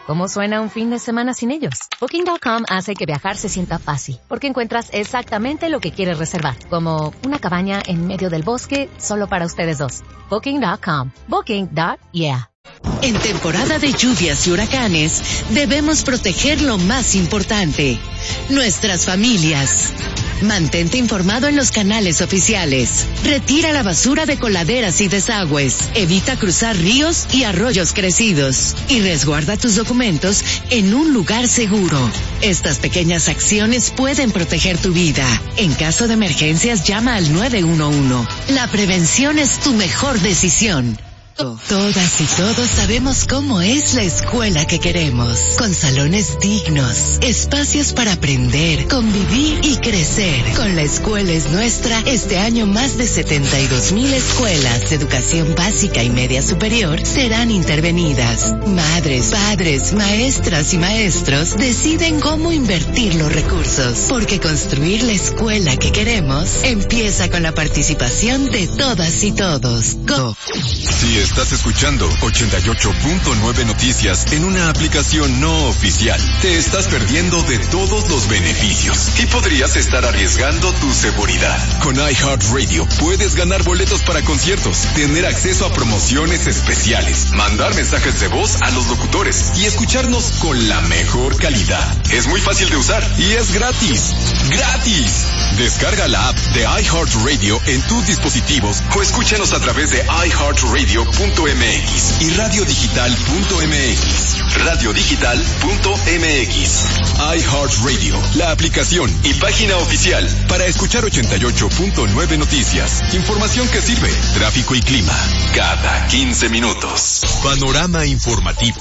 ¿Cómo suena un fin de semana sin ellos? Booking.com hace que viajar se sienta fácil, porque encuentras exactamente lo que quieres reservar, como una cabaña en medio del bosque solo para ustedes dos. Booking.com. Booking.yeah. En temporada de lluvias y huracanes, debemos proteger lo más importante, nuestras familias. Mantente informado en los canales oficiales. Retira la basura de coladeras y desagües. Evita cruzar ríos y arroyos crecidos. Y resguarda tus documentos en un lugar seguro. Estas pequeñas acciones pueden proteger tu vida. En caso de emergencias, llama al 911. La prevención es tu mejor decisión. Todas y todos sabemos cómo es la escuela que queremos, con salones dignos, espacios para aprender, convivir y crecer. Con La Escuela es Nuestra, este año más de 72,000 escuelas de educación básica y media superior serán intervenidas. Madres, padres, maestras y maestros deciden cómo invertir los recursos, porque construir la escuela que queremos empieza con la participación de todas y todos. Go. Si estás escuchando 88.9 Noticias en una aplicación no oficial, te estás perdiendo de todos los beneficios y podrías estar arriesgando tu seguridad. Con iHeartRadio puedes ganar boletos para conciertos, tener acceso a promociones especiales, mandar mensajes de voz a los locutores y escucharnos con la mejor calidad. Es muy fácil de usar y es gratis. ¡Gratis! Descarga la app de iHeartRadio en tus dispositivos o escúchanos a través de iHeartRadio.mx y radiodigital.mx. Radiodigital.mx. iHeartRadio, la aplicación y página oficial para escuchar 88.9 Noticias. Información que sirve, tráfico y clima, cada 15 minutos. Panorama informativo.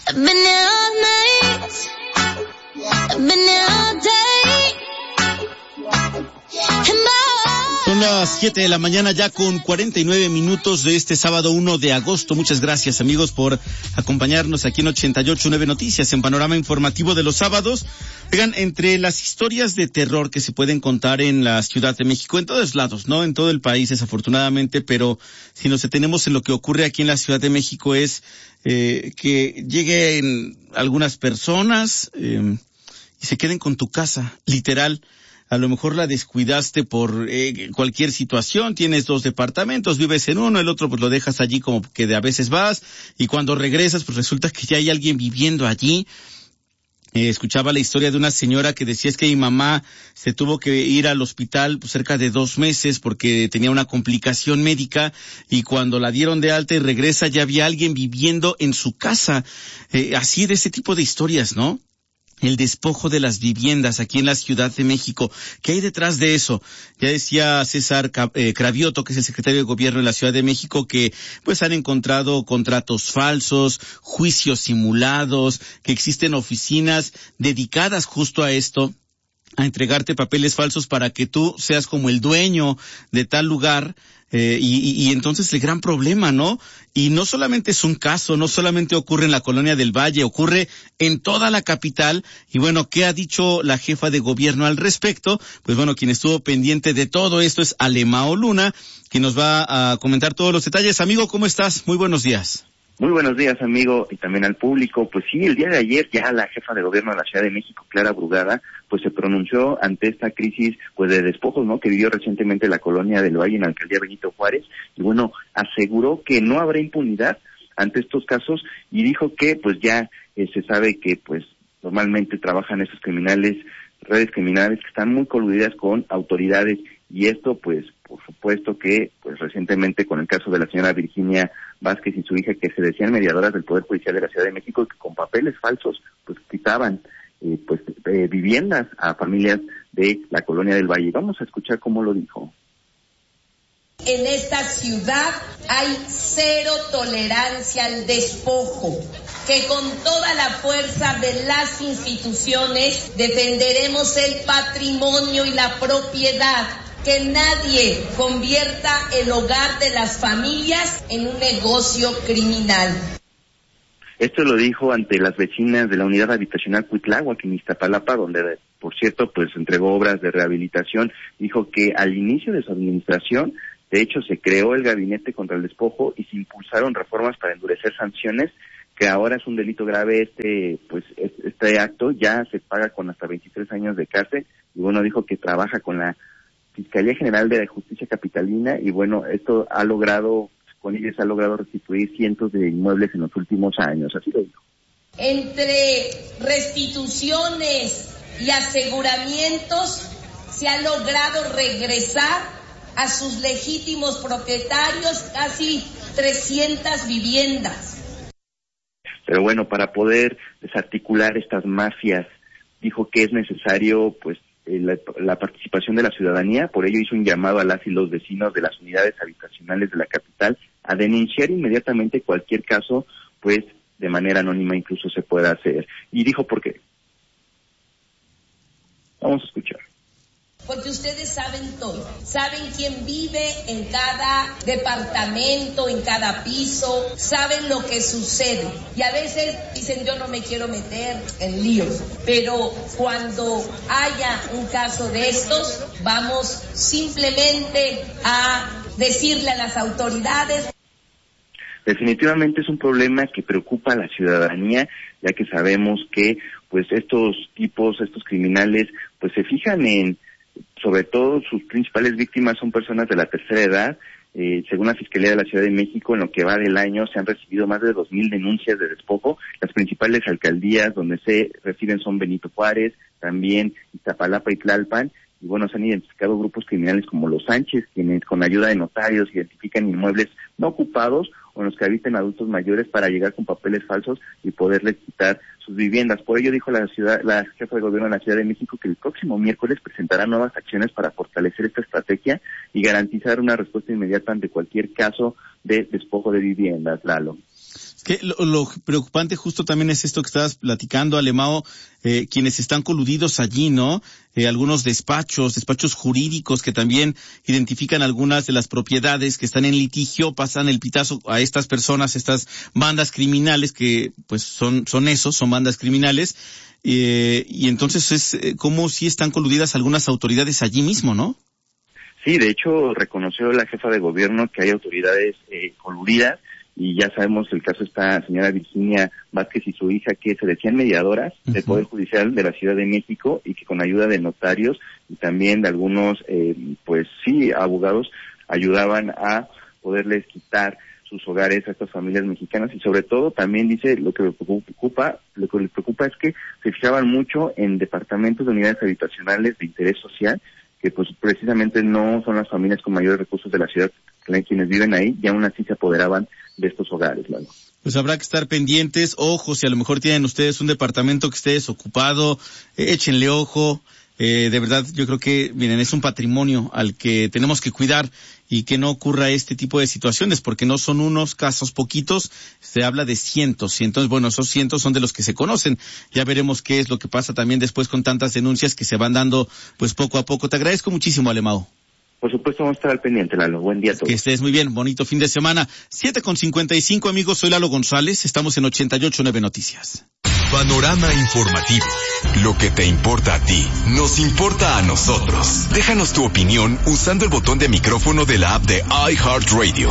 Son las 7 de la mañana ya con 49 minutos de este sábado 1 de agosto. Muchas gracias, amigos, por acompañarnos aquí en 88.9 Noticias, en Panorama Informativo de los sábados. Oigan, entre las historias de terror que se pueden contar en la Ciudad de México, en todos lados, ¿no? En todo el país, desafortunadamente, pero si nos detenemos en lo que ocurre aquí en la Ciudad de México es que lleguen algunas personas y se queden con tu casa, literal. A lo mejor la descuidaste por cualquier situación, tienes 2 departamentos, vives en uno, el otro pues lo dejas allí como que de a veces vas, y cuando regresas pues resulta que ya hay alguien viviendo allí. Escuchaba la historia de una señora que decía es que mi mamá se tuvo que ir al hospital pues, cerca de 2 meses porque tenía una complicación médica, y cuando la dieron de alta y regresa ya había alguien viviendo en su casa. Así de ese tipo de historias, ¿no? El despojo de las viviendas aquí en la Ciudad de México. ¿Qué hay detrás de eso? Ya decía César Cravioto, que es el secretario de Gobierno de la Ciudad de México, que pues han encontrado contratos falsos, juicios simulados, que existen oficinas dedicadas justo a esto, a entregarte papeles falsos para que tú seas como el dueño de tal lugar. Y entonces el gran problema, ¿no? Y no solamente es un caso, no solamente ocurre en la Colonia del Valle, ocurre en toda la capital. Y bueno, ¿qué ha dicho la jefa de gobierno al respecto? Pues bueno, quien estuvo pendiente de todo esto es Alemao Luna, quien nos va a comentar todos los detalles. Amigo, ¿cómo estás? Muy buenos días. Muy buenos días, amigo, y también al público. Pues sí, el día de ayer ya la jefa de gobierno de la Ciudad de México, Clara Brugada, pues se pronunció ante esta crisis pues de despojos, ¿no?, que vivió recientemente la Colonia del Valle en la alcaldía Benito Juárez, y bueno, aseguró que no habrá impunidad ante estos casos, y dijo que pues ya se sabe que pues normalmente trabajan estos criminales, redes criminales que están muy coludidas con autoridades, y esto pues por supuesto que pues recientemente con el caso de la señora Virginia Vázquez y su hija, que se decían mediadoras del Poder Judicial de la Ciudad de México, que con papeles falsos pues quitaban viviendas a familias de la Colonia del Valle. Vamos a escuchar cómo lo dijo. En esta ciudad hay 0 tolerancia al despojo, que con toda la fuerza de las instituciones defenderemos el patrimonio y la propiedad, que nadie convierta el hogar de las familias en un negocio criminal. Esto lo dijo ante las vecinas de la unidad habitacional Cuitláhuac en Iztapalapa, donde, por cierto, pues entregó obras de rehabilitación. Dijo que al inicio de su administración, de hecho, se creó el Gabinete contra el Despojo y se impulsaron reformas para endurecer sanciones que ahora es un delito grave este acto, ya se paga con hasta 23 años de cárcel, y bueno, dijo que trabaja con la Fiscalía General de la Justicia Capitalina, y bueno, esto con ellos ha logrado restituir cientos de inmuebles en los últimos años, así lo dijo. Entre restituciones y aseguramientos se ha logrado regresar a sus legítimos propietarios casi 300 viviendas. Pero bueno, para poder desarticular estas mafias, dijo que es necesario la participación de la ciudadanía. Por ello hizo un llamado a las y los vecinos de las unidades habitacionales de la capital a denunciar inmediatamente cualquier caso, de manera anónima incluso se pueda hacer. Y dijo por qué. Vamos a escuchar. Porque ustedes saben todo, saben quién vive en cada departamento, en cada piso, saben lo que sucede. Y a veces dicen, yo no me quiero meter en líos, pero cuando haya un caso de estos, vamos simplemente a decirle a las autoridades. Definitivamente es un problema que preocupa a la ciudadanía, ya que sabemos que estos criminales se fijan en, sobre todo sus principales víctimas son personas de la tercera edad. Según la Fiscalía de la Ciudad de México, en lo que va del año se han recibido más de 2,000 denuncias de despojo. Las principales alcaldías donde se reciben son Benito Juárez, también Iztapalapa y Tlalpan. Y bueno, se han identificado grupos criminales como los Sánchez, quienes con ayuda de notarios identifican inmuebles no ocupados o en los que habitan adultos mayores para llegar con papeles falsos y poderles quitar sus viviendas. Por ello dijo la jefa de gobierno de la Ciudad de México que el próximo miércoles presentará nuevas acciones para fortalecer esta estrategia y garantizar una respuesta inmediata ante cualquier caso de despojo de viviendas, Lalo. Que lo preocupante justo también es esto que estabas platicando, Alemão, quienes están coludidos allí, ¿no? Algunos despachos jurídicos que también identifican algunas de las propiedades que están en litigio, pasan el pitazo a estas personas, estas bandas criminales que son bandas criminales, y entonces es como si están coludidas algunas autoridades allí mismo, ¿no? Sí, de hecho reconoció la jefa de gobierno que hay autoridades coludidas. Y ya sabemos el caso de esta señora Virginia Vázquez y su hija, que se decían mediadoras del Poder Judicial de la Ciudad de México y que con ayuda de notarios y también de algunos, abogados, ayudaban a poderles quitar sus hogares a estas familias mexicanas. Y sobre todo también dice lo que les preocupa es que se fijaban mucho en departamentos de unidades habitacionales de interés social, que precisamente no son las familias con mayores recursos de la ciudad quienes viven ahí, y aún así se apoderaban de estos hogares, Lalo. Pues habrá que estar pendientes, ojo, si a lo mejor tienen ustedes un departamento que esté desocupado, échenle ojo, de verdad yo creo que, miren, es un patrimonio al que tenemos que cuidar y que no ocurra este tipo de situaciones, porque no son unos casos poquitos, se habla de cientos, y entonces, bueno, esos cientos son de los que se conocen. Ya veremos qué es lo que pasa también después con tantas denuncias que se van dando, poco a poco. Te agradezco muchísimo, Alemão. Por supuesto, vamos a estar al pendiente, Lalo. Buen día a todos. Que estés muy bien. Bonito fin de semana. 7:55, amigos. Soy Lalo González. Estamos en 88.9 Noticias. Panorama informativo. Lo que te importa a ti, nos importa a nosotros. Déjanos tu opinión usando el botón de micrófono de la app de iHeartRadio.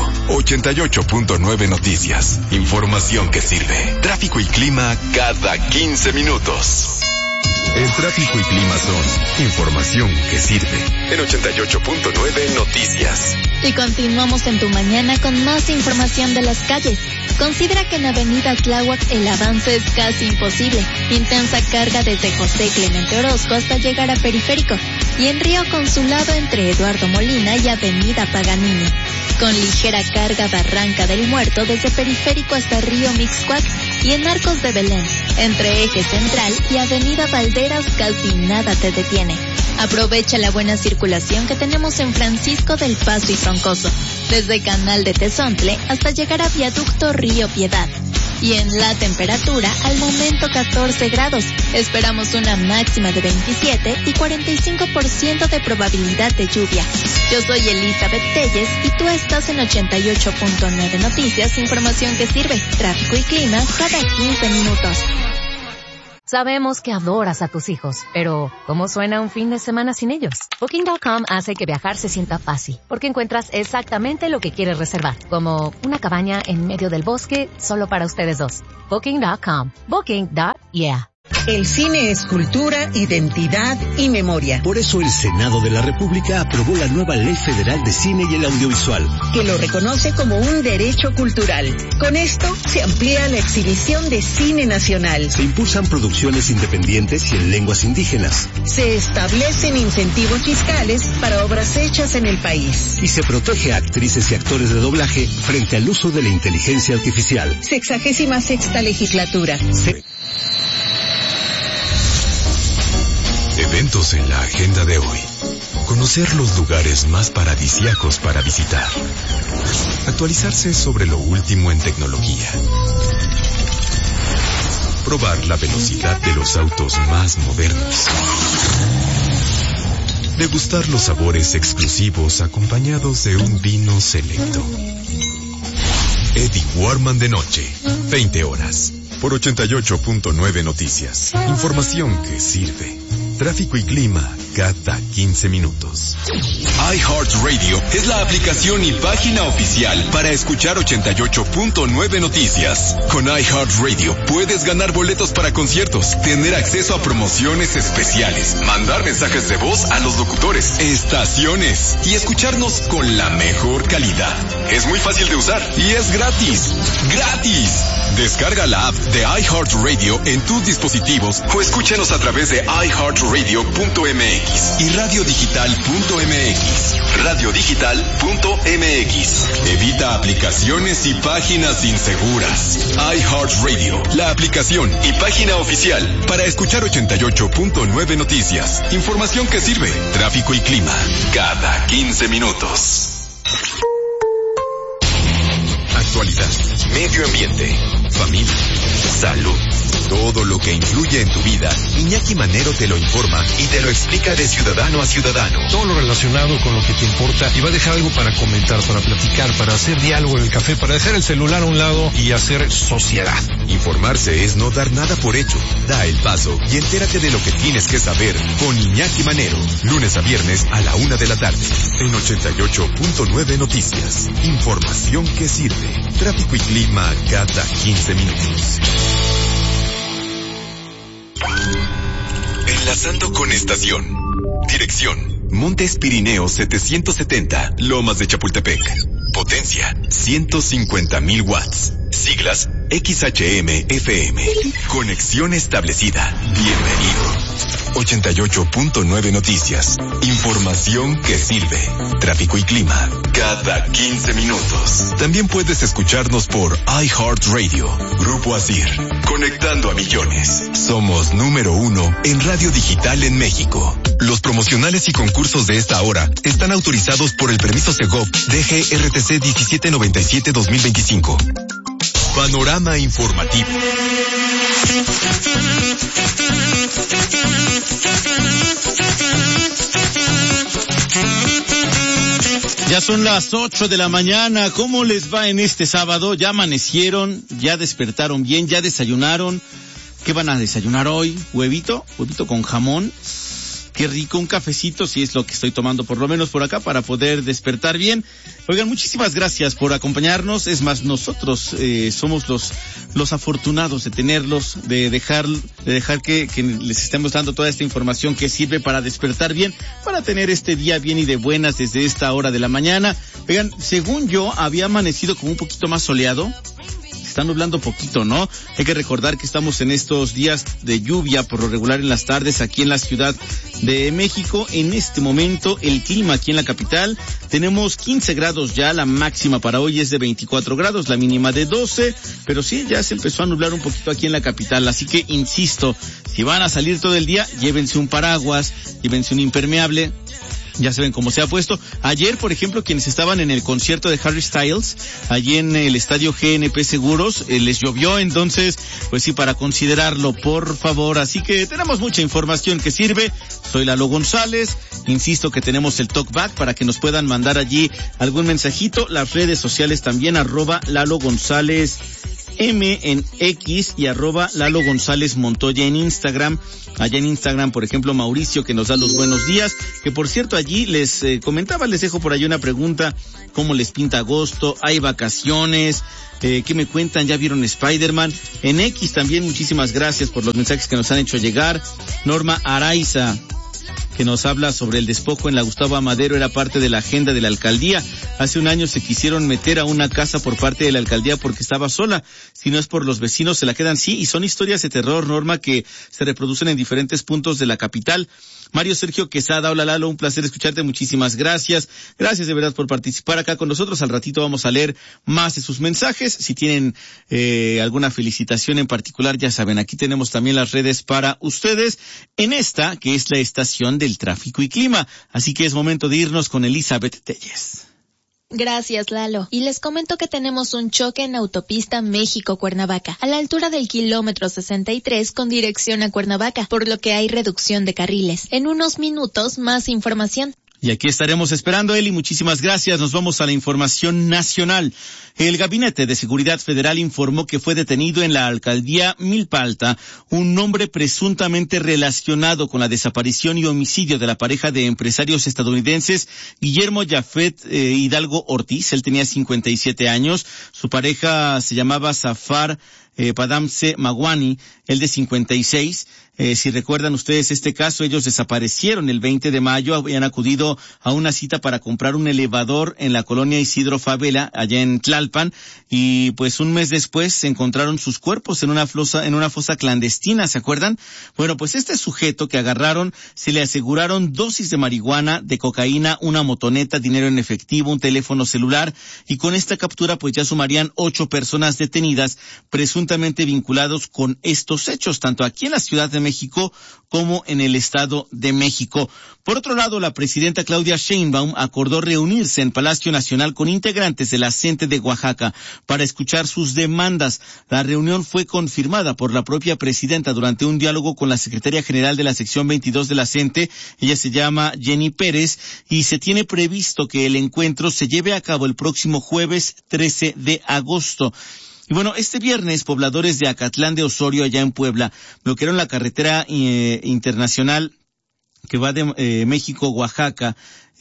88.9 Noticias. Información que sirve. Tráfico y clima cada 15 minutos. El tráfico y clima son información que sirve. En 88.9 Noticias. Y continuamos en tu mañana con más información de las calles. Considera que en Avenida Tláhuac el avance es casi imposible. Intensa carga desde José Clemente Orozco hasta llegar a Periférico. Y en Río Consulado entre Eduardo Molina y Avenida Paganini. Con ligera carga Barranca del Muerto desde Periférico hasta Río Mixcoac. Y en Arcos de Belén, entre Eje Central y Avenida Valderas, casi nada te detiene. Aprovecha la buena circulación que tenemos en Francisco del Paso y Troncoso, desde Canal de Tezontle hasta llegar a Viaducto Río Piedad. Y en la temperatura, al momento 14 grados. Esperamos una máxima de 27 y 45% de probabilidad de lluvia. Yo soy Elizabeth Telles y tú estás en 88.9 Noticias, información que sirve. Tráfico y clima cada 15 minutos. Sabemos que adoras a tus hijos, pero ¿cómo suena un fin de semana sin ellos? Booking.com hace que viajar se sienta fácil, porque encuentras exactamente lo que quieres reservar, como una cabaña en medio del bosque solo para ustedes dos. Booking.com. Booking.yeah. El cine es cultura, identidad y memoria. Por eso el Senado de la República aprobó la nueva Ley Federal de Cine y el Audiovisual, que lo reconoce como un derecho cultural. Con esto se amplía la exhibición de cine nacional. Se impulsan producciones independientes y en lenguas indígenas. Se establecen incentivos fiscales para obras hechas en el país. Y se protege a actrices y actores de doblaje frente al uso de la inteligencia artificial. 66ª legislatura. Eventos en la agenda de hoy. Conocer los lugares más paradisíacos para visitar. Actualizarse sobre lo último en tecnología. Probar la velocidad de los autos más modernos. Degustar los sabores exclusivos acompañados de un vino selecto. Eddie Warman de noche, 20 horas. Por 88.9 Noticias. Información que sirve. Tráfico y clima cada 15 minutos. iHeartRadio es la aplicación y página oficial para escuchar 88.9 Noticias. Con iHeartRadio puedes ganar boletos para conciertos, tener acceso a promociones especiales, mandar mensajes de voz a los locutores, estaciones y escucharnos con la mejor calidad. Es muy fácil de usar y es gratis. ¡Gratis! Descarga la app de iHeartRadio en tus dispositivos o escúchanos a través de iHeartRadio.mx y radiodigital.mx. Radiodigital.mx. Evita aplicaciones y páginas inseguras. iHeartRadio, la aplicación y página oficial para escuchar 88.9 Noticias. Información que sirve. Tráfico y clima cada 15 minutos. Actualidad, medio ambiente, familia, salud, todo lo que influye en tu vida. Iñaki Manero te lo informa y te lo explica de ciudadano a ciudadano. Todo lo relacionado con lo que te importa y va a dejar algo para comentar, para platicar, para hacer diálogo en el café, para dejar el celular a un lado y hacer sociedad. Informarse es no dar nada por hecho. Da el paso y entérate de lo que tienes que saber con Iñaki Manero. Lunes a viernes a la 1 de la tarde. En 88.9 Noticias. Información que sirve. Tráfico y clima cada 15 minutos. Enlazando con estación. Dirección: Montes Pirineos 770, Lomas de Chapultepec. Potencia: 150,000 watts. Siglas: XHM-FM. Conexión establecida. Bienvenido. 88.9 Noticias. Información que sirve. Tráfico y clima cada 15 minutos. También puedes escucharnos por iHeartRadio. Grupo Asir. Conectando a millones. Somos número 1 en radio digital en México. Los promocionales y concursos de esta hora están autorizados por el permiso Segov DGRTC 1797-2025. Panorama informativo. Ya son las 8 de la mañana. ¿Cómo les va en este sábado? ¿Ya amanecieron? ¿Ya despertaron bien? ¿Ya desayunaron? ¿Qué van a desayunar hoy? ¿Huevito? ¿Huevito con jamón? Qué rico, un cafecito, si es lo que estoy tomando por lo menos por acá para poder despertar bien. Oigan, muchísimas gracias por acompañarnos. Es más, nosotros somos los afortunados de tenerlos, de dejar que les estemos dando toda esta información que sirve para despertar bien, para tener este día bien y de buenas desde esta hora de la mañana. Oigan, según yo, había amanecido como un poquito más soleado. Está nublando poquito, ¿no? Hay que recordar que estamos en estos días de lluvia, por lo regular en las tardes, aquí en la Ciudad de México. En este momento, el clima aquí en la capital, tenemos 15 grados ya, la máxima para hoy es de 24 grados, la mínima de 12, pero sí, ya se empezó a nublar un poquito aquí en la capital, así que, insisto, si van a salir todo el día, llévense un paraguas, llévense un impermeable. Ya saben cómo se ha puesto. Ayer, por ejemplo, quienes estaban en el concierto de Harry Styles, allí en el estadio GNP Seguros, les llovió, entonces, pues sí, para considerarlo, por favor. Así que tenemos mucha información que sirve. Soy Lalo González. Insisto que tenemos el talkback para que nos puedan mandar allí algún mensajito. Las redes sociales también, @Lalo González M en X y @Lalo González Montoya en Instagram. Allá en Instagram, por ejemplo, Mauricio, que nos da los buenos días, que por cierto allí les comentaba, les dejo por ahí una pregunta: ¿cómo les pinta agosto? ¿Hay vacaciones? ¿Qué me cuentan? ¿Ya vieron Spider-Man? En X también, muchísimas gracias por los mensajes que nos han hecho llegar. Norma Araiza, que nos habla sobre el despojo en la Gustavo Amadero, era parte de la agenda de la alcaldía. Hace un año se quisieron meter a una casa por parte de la alcaldía porque estaba sola. Si no es por los vecinos, se la quedan. Sí, y son historias de terror, Norma, que se reproducen en diferentes puntos de la capital. Mario Sergio Quesada, hola Lalo, un placer escucharte, muchísimas gracias. Gracias de verdad por participar acá con nosotros. Al ratito vamos a leer más de sus mensajes. Si tienen alguna felicitación en particular, ya saben, aquí tenemos también las redes para ustedes en esta, que es la estación del tráfico y clima. Así que es momento de irnos con Elizabeth Telles. Gracias, Lalo. Y les comento que tenemos un choque en autopista México-Cuernavaca, a la altura del kilómetro 63 con dirección a Cuernavaca, por lo que hay reducción de carriles. En unos minutos, más información. Y aquí estaremos esperando, Eli. Muchísimas gracias. Nos vamos a la información nacional. El Gabinete de Seguridad Federal informó que fue detenido en la alcaldía Milpa Alta un hombre presuntamente relacionado con la desaparición y homicidio de la pareja de empresarios estadounidenses Guillermo Yafet Hidalgo Ortiz. Él tenía 57 años. Su pareja se llamaba Zafar Padamse Magwani, él de 56. Si recuerdan ustedes este caso, ellos desaparecieron el 20 de mayo, habían acudido a una cita para comprar un elevador en la colonia Isidro Favela, allá en Tlalpan, y pues un mes después se encontraron sus cuerpos en una fosa clandestina, ¿se acuerdan? Bueno, pues este sujeto que agarraron, se le aseguraron dosis de marihuana, de cocaína, una motoneta, dinero en efectivo, un teléfono celular, y con esta captura pues ya sumarían 8 personas detenidas, presuntamente vinculados con estos hechos, tanto aquí en la Ciudad de México como en el Estado de México. Por otro lado, la presidenta Claudia Sheinbaum acordó reunirse en Palacio Nacional con integrantes de la CENTE de Oaxaca para escuchar sus demandas. La reunión fue confirmada por la propia presidenta durante un diálogo con la secretaria general de la sección 22 de la CENTE. Ella se llama Jenny Pérez y se tiene previsto que el encuentro se lleve a cabo el próximo jueves 13 de agosto. Y bueno, este viernes, pobladores de Acatlán de Osorio, allá en Puebla, bloquearon la carretera internacional que va de México a Oaxaca,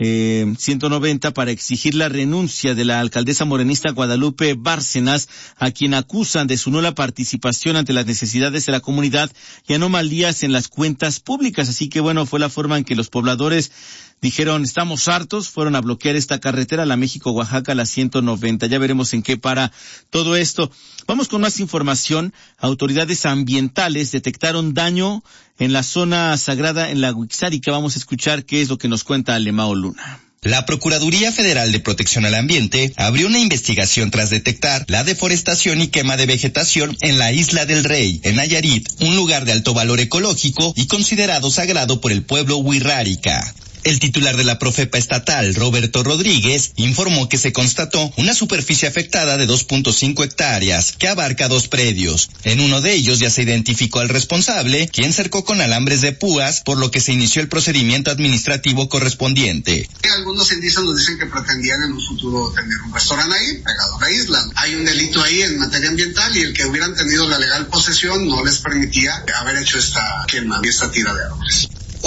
190, para exigir la renuncia de la alcaldesa morenista Guadalupe Bárcenas, a quien acusan de su nula participación ante las necesidades de la comunidad y anomalías en las cuentas públicas. Así que bueno, fue la forma en que los pobladores dijeron: estamos hartos, fueron a bloquear esta carretera, la México-Oaxaca, la 190. Ya veremos en qué para todo esto. Vamos con más información. Autoridades ambientales detectaron daño en la zona sagrada en la Huixárica. Vamos a escuchar qué es lo que nos cuenta Alemao Luna. La Procuraduría Federal de Protección al Ambiente abrió una investigación tras detectar la deforestación y quema de vegetación en la Isla del Rey, en Nayarit, un lugar de alto valor ecológico y considerado sagrado por el pueblo huirrárica. El titular de la Profepa estatal, Roberto Rodríguez, informó que se constató una superficie afectada de 2.5 hectáreas, que abarca 2 predios. En uno de ellos ya se identificó al responsable, quien cercó con alambres de púas, por lo que se inició el procedimiento administrativo correspondiente. Algunos indígenas nos dicen que pretendían en un futuro tener un restaurante ahí, pegado a la isla. Hay un delito ahí en materia ambiental y el que hubieran tenido la legal posesión no les permitía haber hecho esta quema y esta tira de árboles.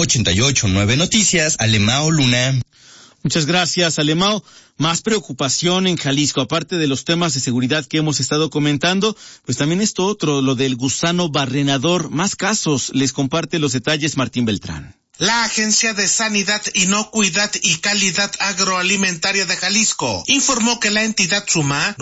88.9 Noticias, Alemao Luna. Muchas gracias, Alemao. Más preocupación en Jalisco, aparte de los temas de seguridad que hemos estado comentando, pues también esto otro, lo del gusano barrenador. Más casos, les comparte los detalles Martín Beltrán. La Agencia de Sanidad, Inocuidad y Calidad Agroalimentaria de Jalisco informó que la entidad suma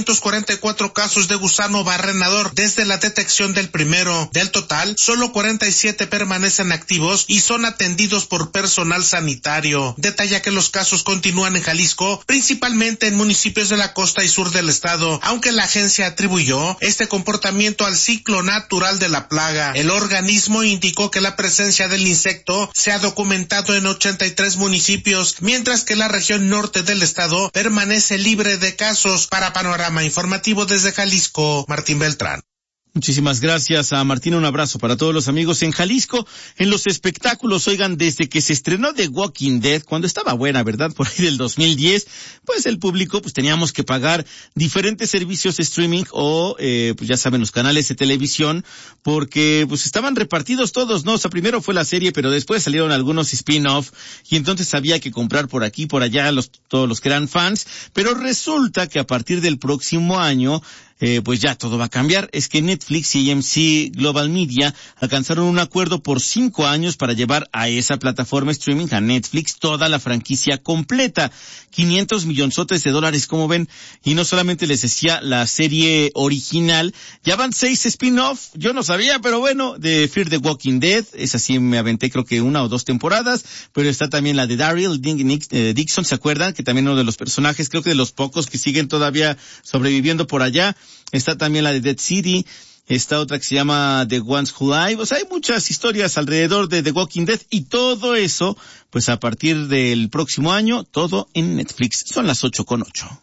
944 casos de gusano barrenador desde la detección del primero. Del total, solo 47 permanecen activos y son atendidos por personal sanitario. Detalla que los casos continúan en Jalisco, principalmente en municipios de la costa y sur del estado, aunque la agencia atribuyó este comportamiento al ciclo natural de la plaga. El organismo indicó que la presencia del insecto se ha documentado en 83 municipios, mientras que la región norte del estado permanece libre de casos. Para Panorama Informativo desde Jalisco, Martín Beltrán. Muchísimas gracias a Martín, un abrazo para todos los amigos en Jalisco. En los espectáculos, oigan, desde que se estrenó The Walking Dead, cuando estaba buena, ¿verdad? Por ahí del 2010, pues el público, pues teníamos que pagar diferentes servicios de streaming o, pues ya saben, los canales de televisión, porque pues estaban repartidos todos, ¿no? O sea, primero fue la serie, pero después salieron algunos spin-off, y entonces había que comprar por aquí, por allá, todos los que eran fans, pero resulta que a partir del próximo año, pues ya todo va a cambiar. Es que Netflix y AMC Global Media alcanzaron un acuerdo por 5 años para llevar a esa plataforma streaming, a Netflix, toda la franquicia completa. $500 millonzotes, ¿cómo ven? Y no solamente les decía la serie original, ya van 6 spin-off, yo no sabía, pero bueno, de Fear the Walking Dead, esa sí me aventé creo que 1 o 2 temporadas, pero está también la de Daryl Dixon, ¿se acuerdan? Que también uno de los personajes, creo que de los pocos que siguen todavía sobreviviendo por allá. Está también la de Dead City, está otra que se llama The Ones Who Live. O sea, hay muchas historias alrededor de The Walking Dead y todo eso, pues a partir del próximo año, todo en Netflix. Son las 8:08.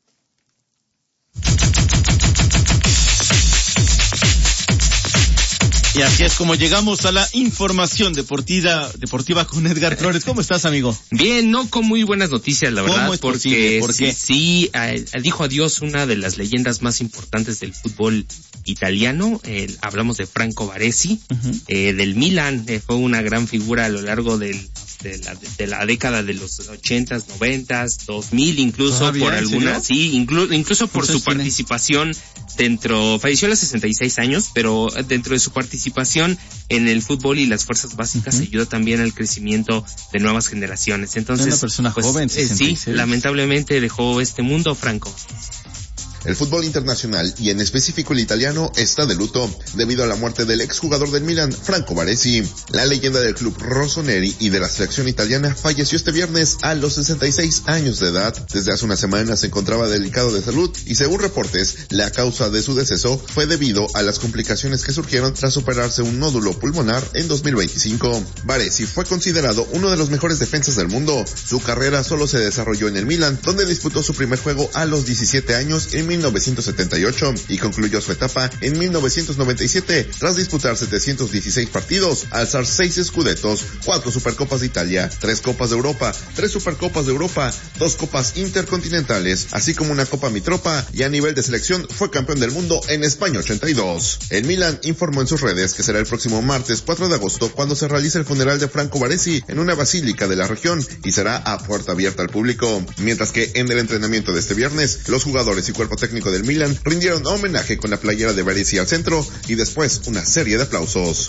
Y así es como llegamos a la información deportiva con Edgar Flores. ¿Cómo estás, amigo? Bien, no con muy buenas noticias, la verdad, porque ¿por qué? Sí, dijo adiós una de las leyendas más importantes del fútbol italiano. Hablamos de Franco Baresi, del Milan. Fue una gran figura a lo largo de la década de los 80s, 90s, 2000 incluso, por alguna, sí, incluso por su participación falleció a los 66 años, pero dentro de su participación en el fútbol y las fuerzas básicas ayuda también al crecimiento de nuevas generaciones. Entonces, una persona joven, 66. Sí, lamentablemente dejó este mundo Franco. El fútbol internacional, y en específico el italiano, está de luto debido a la muerte del exjugador del Milan, Franco Baresi. La leyenda del club rossoneri y de la selección italiana falleció este viernes a los 66 años de edad. Desde hace una semana se encontraba delicado de salud y, según reportes, la causa de su deceso fue debido a las complicaciones que surgieron tras operarse un nódulo pulmonar en 2025. Baresi fue considerado uno de los mejores defensas del mundo. Su carrera solo se desarrolló en el Milan, donde disputó su primer juego a los 17 años en 1978 y concluyó su etapa en 1997 tras disputar 716 partidos, alzar 6 scudettos, 4 Supercopas de Italia, 3 Copas de Europa, 3 Supercopas de Europa, 2 Copas Intercontinentales, así como una Copa Mitropa, y a nivel de selección fue campeón del mundo en España 82. El Milan informó en sus redes que será el próximo martes 4 de agosto cuando se realice el funeral de Franco Baresi en una basílica de la región y será a puerta abierta al público, mientras que en el entrenamiento de este viernes los jugadores y cuerpo técnico del Milan rindieron homenaje con la playera de Baresi al centro y después una serie de aplausos.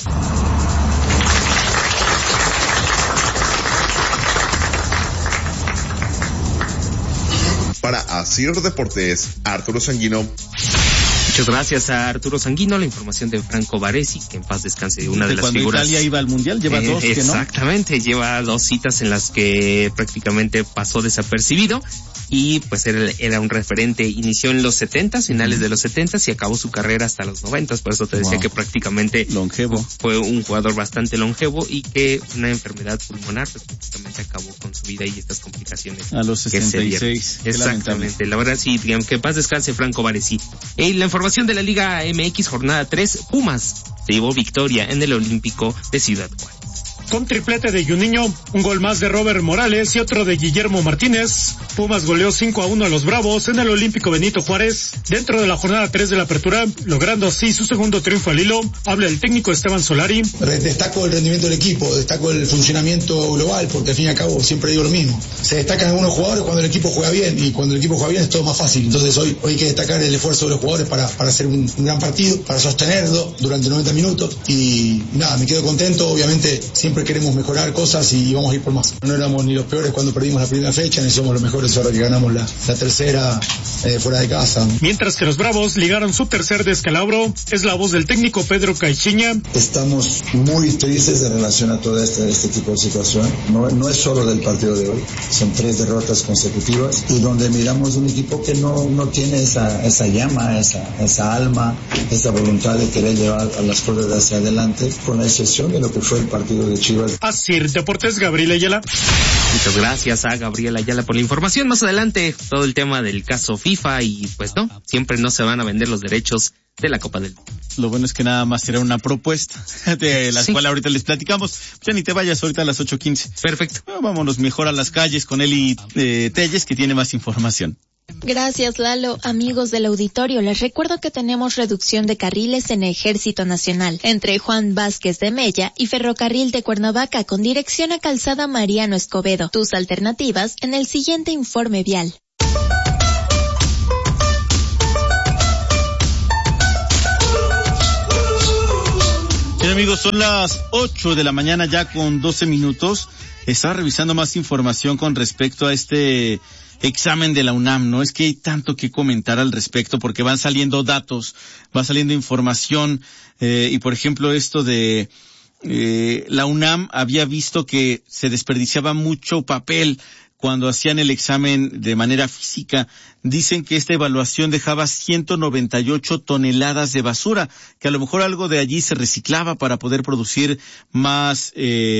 Para Asir Deportes, Arturo Sanguino. Muchas gracias a Arturo Sanguino. La información de Franco Baresi, que en paz descanse, una de las figuras. Italia iba al Mundial, lleva 2, que no. Exactamente, lleva 2 citas en las que prácticamente pasó desapercibido. Y pues era un referente, inició en los 70s, finales de los 70s, y acabó su carrera hasta los 90s, por eso te decía que prácticamente longevo. Fue un jugador bastante longevo y que una enfermedad pulmonar pues prácticamente acabó con su vida y estas complicaciones a los 66. Exactamente, la verdad sí, digamos que en paz descanse Franco Baresi. La información de la Liga MX jornada 3, Pumas se llevó victoria en el Olímpico de Ciudad Juárez. Con triplete de Juninho, un gol más de Robert Morales y otro de Guillermo Martínez, Pumas goleó 5-1 a los Bravos en el Olímpico Benito Juárez, dentro de la jornada 3 de la apertura, logrando así su segundo triunfo al hilo. Habla el técnico Esteban Solari. Destaco el rendimiento del equipo, destaco el funcionamiento global, porque al fin y al cabo siempre digo lo mismo. Se destacan algunos jugadores cuando el equipo juega bien, y cuando el equipo juega bien es todo más fácil. Entonces hoy hay que destacar el esfuerzo de los jugadores para hacer un gran partido, para sostenerlo durante 90 minutos, y nada, me quedo contento. Obviamente siempre queremos mejorar cosas y vamos a ir por más. No éramos ni los peores cuando perdimos la primera fecha, ni somos los mejores ahora que ganamos la tercera fuera de casa. Mientras que los Bravos ligaron su tercer descalabro, es la voz del técnico Pedro Caixinha. Estamos muy tristes en relación a todo este tipo de situación. No es solo del partido de hoy, son 3 derrotas consecutivas y donde miramos un equipo que no tiene esa llama, esa alma, esa voluntad de querer llevar a las cosas hacia adelante, con la excepción de lo que fue el partido de Chivas. Asir Deportes, Gabriel Ayala. Muchas gracias a Gabriel Ayala por la información. Más adelante, todo el tema del caso FIFA. FIFA y pues no, siempre no se van a vender los derechos de la Copa del Mundo. Lo bueno es que nada más será una propuesta de la cual ahorita les platicamos. Ya ni te vayas ahorita a las 8:15. Perfecto. Vámonos mejor a las calles con Eli Telles, que tiene más información. Gracias, Lalo. Amigos del auditorio, les recuerdo que tenemos reducción de carriles en Ejército Nacional entre Juan Vázquez de Mella y Ferrocarril de Cuernavaca con dirección a Calzada Mariano Escobedo. Tus alternativas en el siguiente informe vial. Bien, amigos, son las 8 de la mañana ya con 12 minutos. Estaba revisando más información con respecto a este examen de la UNAM, ¿no? Es que hay tanto que comentar al respecto porque van saliendo datos, va saliendo información, y por ejemplo esto de la UNAM había visto que se desperdiciaba mucho papel cuando hacían el examen de manera física. Dicen que esta evaluación dejaba 198 toneladas de basura, que a lo mejor algo de allí se reciclaba para poder producir más,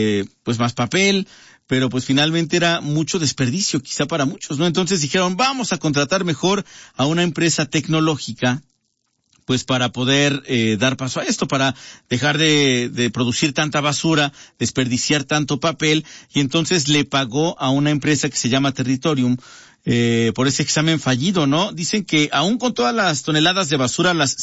más papel, pero pues finalmente era mucho desperdicio, quizá para muchos, ¿no? Entonces dijeron, vamos a contratar mejor a una empresa tecnológica, pues para poder dar paso a esto, para dejar de producir tanta basura, desperdiciar tanto papel, y entonces le pagó a una empresa que se llama Territorium por ese examen fallido, ¿no? Dicen que aún con todas las toneladas de basura, las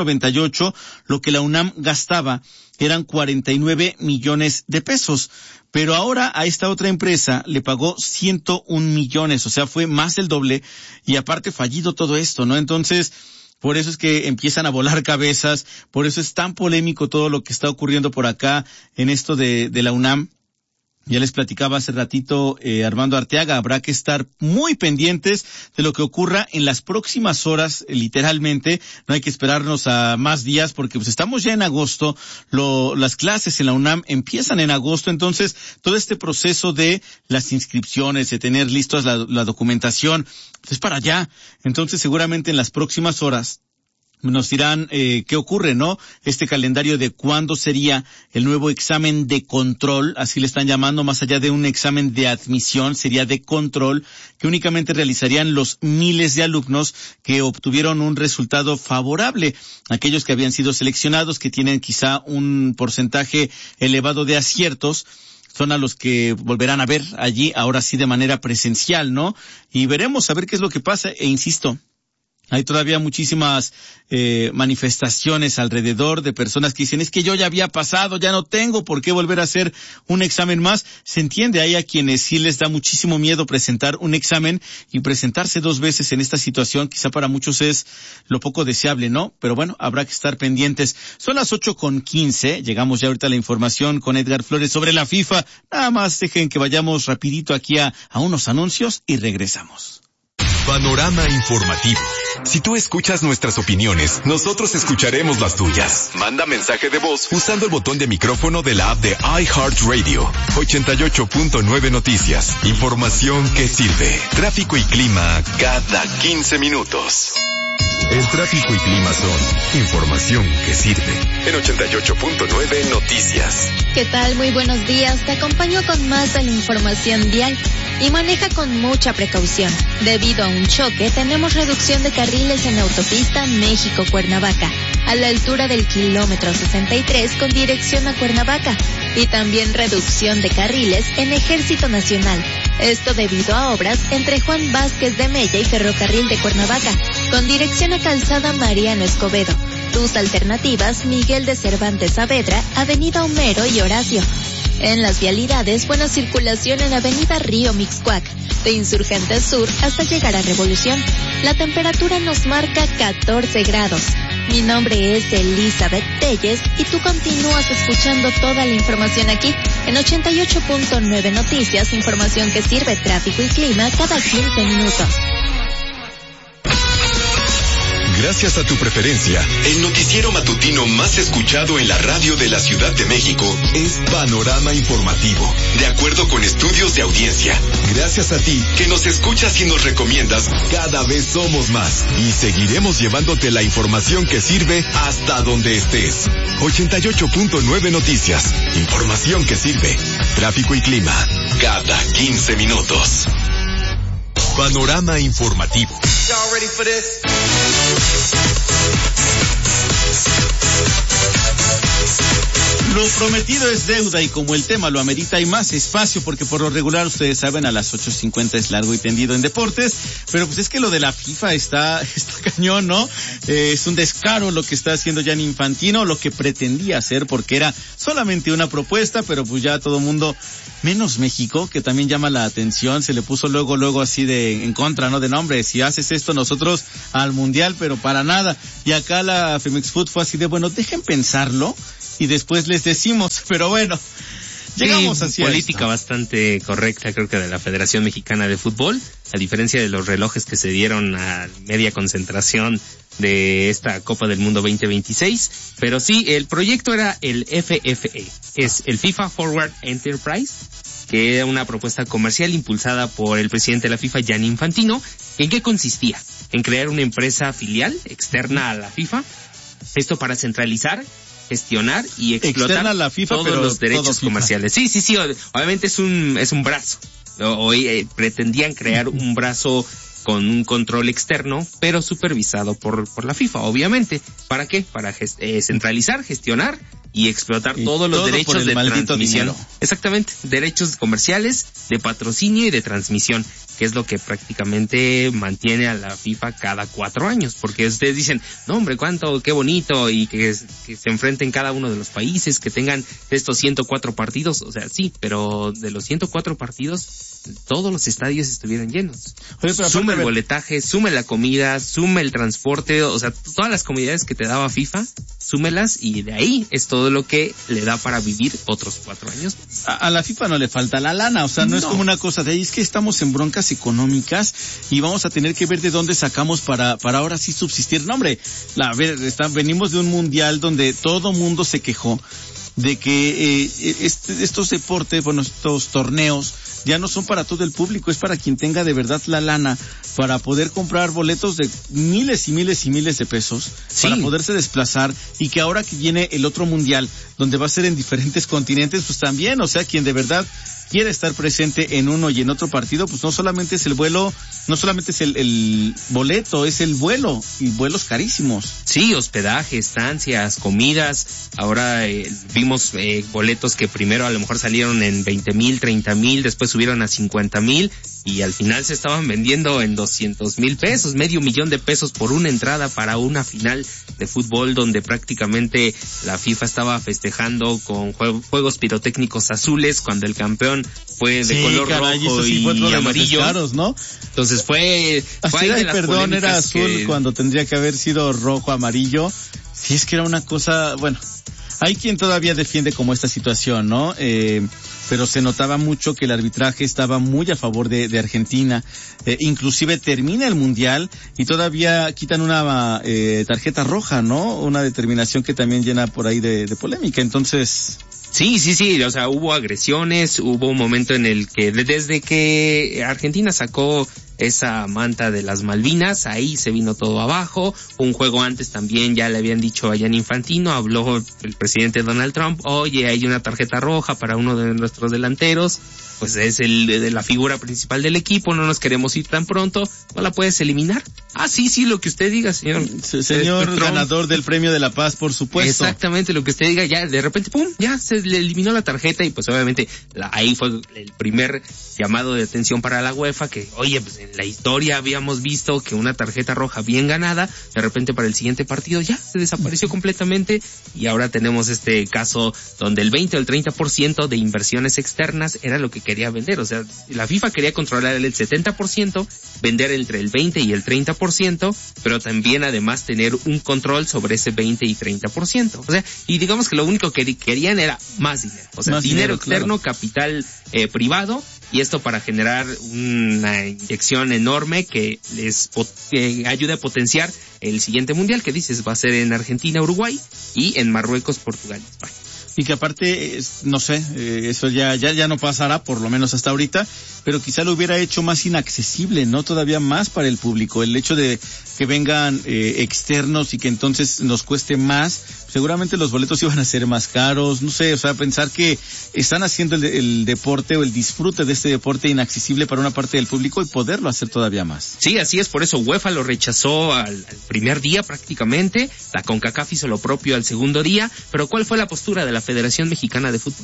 198, lo que la UNAM gastaba eran 49 millones de pesos. Pero ahora a esta otra empresa le pagó 101 millones, o sea, fue más del doble, y aparte fallido todo esto, ¿no? Entonces, por eso es que empiezan a volar cabezas, por eso es tan polémico todo lo que está ocurriendo por acá en esto de la UNAM. Ya les platicaba hace ratito Armando Arteaga, habrá que estar muy pendientes de lo que ocurra en las próximas horas, literalmente. No hay que esperarnos a más días porque pues estamos ya en agosto, las clases en la UNAM empiezan en agosto, entonces todo este proceso de las inscripciones, de tener listos la documentación, pues es para allá. Entonces seguramente en las próximas horas nos dirán qué ocurre, ¿no? Este calendario de cuándo sería el nuevo examen de control, así le están llamando, más allá de un examen de admisión, sería de control, que únicamente realizarían los miles de alumnos que obtuvieron un resultado favorable. Aquellos que habían sido seleccionados, que tienen quizá un porcentaje elevado de aciertos, son a los que volverán a ver allí, ahora sí de manera presencial, ¿no? Y veremos a ver qué es lo que pasa, e insisto, hay todavía muchísimas manifestaciones alrededor de personas que dicen, es que yo ya había pasado, ya no tengo por qué volver a hacer un examen más. Se entiende, hay a quienes sí les da muchísimo miedo presentar un examen, y presentarse 2 veces en esta situación quizá para muchos es lo poco deseable, ¿no? Pero bueno, habrá que estar pendientes. Son las 8:15, llegamos ya ahorita a la información con Edgar Flores sobre la FIFA. Nada más dejen que vayamos rapidito aquí a unos anuncios y regresamos. Panorama informativo. Si tú escuchas nuestras opiniones, nosotros escucharemos las tuyas. Manda mensaje de voz usando el botón de micrófono de la app de iHeartRadio. 88.9 Noticias. Información que sirve. Tráfico y clima cada 15 minutos. El tráfico y clima son información que sirve. En 88.9 Noticias. ¿Qué tal? Muy buenos días. Te acompaño con más de la información vial y maneja con mucha precaución. Debido a un choque, tenemos reducción de carriles en la autopista México-Cuernavaca, a la altura del kilómetro 63 con dirección a Cuernavaca, y también reducción de carriles en Ejército Nacional. Esto debido a obras entre Juan Vázquez de Mella y Ferrocarril de Cuernavaca, con dirección a Calzada Mariano Escobedo. Tus alternativas, Miguel de Cervantes Saavedra, Avenida Homero y Horacio. En las vialidades, buena circulación en Avenida Río Mixcoac, de Insurgentes Sur hasta llegar a Revolución. La temperatura nos marca 14 grados. Mi nombre es Elizabeth Telles y tú continúas escuchando toda la información aquí en 88.9 Noticias, información que sirve, tráfico y clima cada 15 minutos. Gracias a tu preferencia, el noticiero matutino más escuchado en la radio de la Ciudad de México es Panorama Informativo, de acuerdo con estudios de audiencia. Gracias a ti, que nos escuchas y nos recomiendas, cada vez somos más y seguiremos llevándote la información que sirve hasta donde estés. 88.9 Noticias, información que sirve, tráfico y clima, cada 15 minutos. Panorama informativo. Lo prometido es deuda y como el tema lo amerita hay más espacio porque por lo regular ustedes saben a las 8:50 es largo y tendido en deportes, pero pues es que lo de la FIFA está cañón, ¿no? Es un descaro lo que está haciendo Gianni Infantino, lo que pretendía hacer porque era solamente una propuesta, pero pues ya todo mundo, menos México, que también llama la atención, se le puso luego así de en contra, ¿no? De nombre, si haces esto nosotros al Mundial, pero para nada. Y acá la Femex Food fue así de, bueno, dejen pensarlo y después les decimos, pero bueno, llegamos así. Política bastante correcta, creo que de la Federación Mexicana de Fútbol, a diferencia de los relojes que se dieron a media concentración de esta Copa del Mundo 2026, pero sí, el proyecto era el FFE, es el FIFA Forward Enterprise, que era una propuesta comercial impulsada por el presidente de la FIFA, Gianni Infantino. ¿En qué consistía? En crear una empresa filial externa a la FIFA, esto para centralizar, gestionar y explotar la FIFA, todos los derechos comerciales. Sí, obviamente es un brazo. Hoy pretendían crear un brazo con un control externo, pero supervisado por la FIFA, obviamente. ¿Para qué? Para centralizar, gestionar y explotar todos los derechos de transmisión. Dinero. Exactamente, derechos comerciales, de patrocinio y de transmisión, que es lo que prácticamente mantiene a la FIFA cada 4 años, porque ustedes dicen, no hombre, qué bonito, y que se enfrenten cada uno de los países, que tengan estos 104 partidos, o sea, sí, pero de los 104 partidos, todos los estadios estuvieron llenos. Oye, suma el boletaje, sume la comida, sume el transporte, o sea, todas las comodidades que te daba FIFA, súmelas y de ahí es todo lo que le da para vivir otros 4 años. A la FIFA no le falta la lana, o sea, no es como una cosa de ahí, es que estamos en broncas económicas y vamos a tener que ver de dónde sacamos para ahora sí subsistir. No, hombre, venimos de un mundial donde todo mundo se quejó de que estos deportes, bueno, estos torneos ya no son para todo el público, es para quien tenga de verdad la lana para poder comprar boletos de miles y miles y miles de pesos, para poderse desplazar, y que ahora que viene el otro mundial, donde va a ser en diferentes continentes, pues también, o sea, quien de verdad quiere estar presente en uno y en otro partido, pues no solamente es el vuelo, no solamente es el boleto, es el vuelo, y vuelos carísimos. Sí, hospedaje, estancias, comidas. Ahora vimos boletos que primero a lo mejor salieron en 20,000, 30,000, después subieron a 50,000 y al final se estaban vendiendo en 200,000 pesos, $500,000 de pesos por una entrada para una final de fútbol donde prácticamente la FIFA estaba festejando con juegos pirotécnicos azules cuando el campeón fue de color rojo y amarillo. Caros, ¿no? Entonces fue perdón, era azul cuando tendría que haber sido rojo, amarillo. Sí, es que era una cosa, bueno, hay quien todavía defiende como esta situación, ¿no? Pero se notaba mucho que el arbitraje estaba muy a favor de Argentina. Inclusive termina el mundial y todavía quitan una tarjeta roja, ¿no? Una determinación que también llena por ahí de polémica. Entonces, Sí, o sea, hubo agresiones, hubo un momento en el que desde que Argentina sacó esa manta de las Malvinas, ahí se vino todo abajo. Un juego antes también ya le habían dicho a Gianni Infantino, habló el presidente Donald Trump, oye, hay una tarjeta roja para uno de nuestros delanteros, pues es de la figura principal del equipo, no nos queremos ir tan pronto, no la puedes eliminar. Ah, sí, lo que usted diga, señor. Señor ganador del Premio de la Paz, por supuesto. Exactamente, lo que usted diga, ya de repente, pum, ya se le eliminó la tarjeta y pues obviamente ahí fue el primer llamado de atención para la UEFA, que oye, pues en la historia habíamos visto que una tarjeta roja bien ganada, de repente para el siguiente partido ya se desapareció completamente y ahora tenemos este caso donde el 20 o el 30% de inversiones externas era lo que quería vender, o sea, la FIFA quería controlar el 70%, vender entre el 20 y el 30%, pero también además tener un control sobre ese 20 y 30%, o sea, y digamos que lo único que querían era más dinero, o sea, más dinero externo, claro. Capital privado, y esto para generar una inyección enorme que les ayude a potenciar el siguiente mundial, que dices va a ser en Argentina, Uruguay, y en Marruecos, Portugal y España. Y que aparte, no sé, eso ya no pasará, por lo menos hasta ahorita, pero quizá lo hubiera hecho más inaccesible, ¿no? Todavía más para el público. El hecho de que vengan externos y que entonces nos cueste más, seguramente los boletos iban a ser más caros, no sé, o sea, pensar que están haciendo el deporte o el disfrute de este deporte inaccesible para una parte del público y poderlo hacer todavía más. Sí, así es, por eso UEFA lo rechazó al primer día prácticamente, la CONCACAF hizo lo propio al segundo día, pero ¿cuál fue la postura de la Federación Mexicana de Fútbol?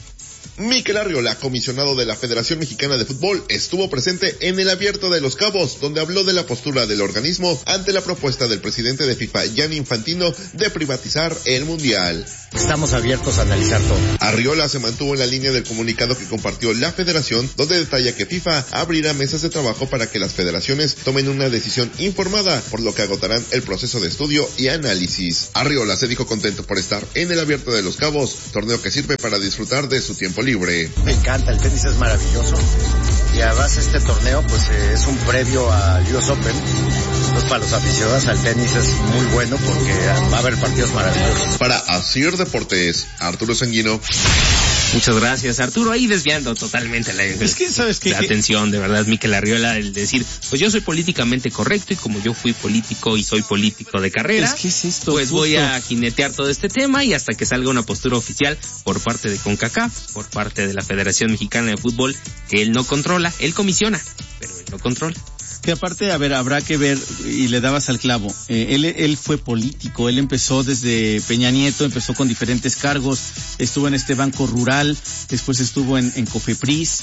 Mikel Arriola, comisionado de la Federación Mexicana de Fútbol, estuvo presente en el Abierto de Los Cabos, donde habló de la postura del organismo ante la propuesta del presidente de FIFA, Gianni Infantino, de privatizar el Mundial. Estamos abiertos a analizar todo. Arriola se mantuvo en la línea del comunicado que compartió la federación, donde detalla que FIFA abrirá mesas de trabajo para que las federaciones tomen una decisión informada, por lo que agotarán el proceso de estudio y análisis. Arriola se dijo contento por estar en el Abierto de Los Cabos, torneo que sirve para disfrutar de su tiempo libre. Me encanta, el tenis es maravilloso y además este torneo pues es un previo al US Open. Entonces para los aficionados al tenis es muy bueno porque va a haber partidos maravillosos. Para Asir Deportes, Arturo Sanguino. Muchas gracias, Arturo. Ahí desviando totalmente la atención, de verdad, Mikel Arriola, el decir, pues yo soy políticamente correcto y como yo fui político y soy político de carrera, ¿qué es esto? Pues voy a jinetear todo este tema y hasta que salga una postura oficial por parte de CONCACAF, por parte de la Federación Mexicana de Fútbol, que él no controla, él comisiona, pero él no controla. Que aparte, a ver, habrá que ver, y le dabas al clavo, él fue político, él empezó desde Peña Nieto, empezó con diferentes cargos, estuvo en este Banco Rural, después estuvo en Cofepris,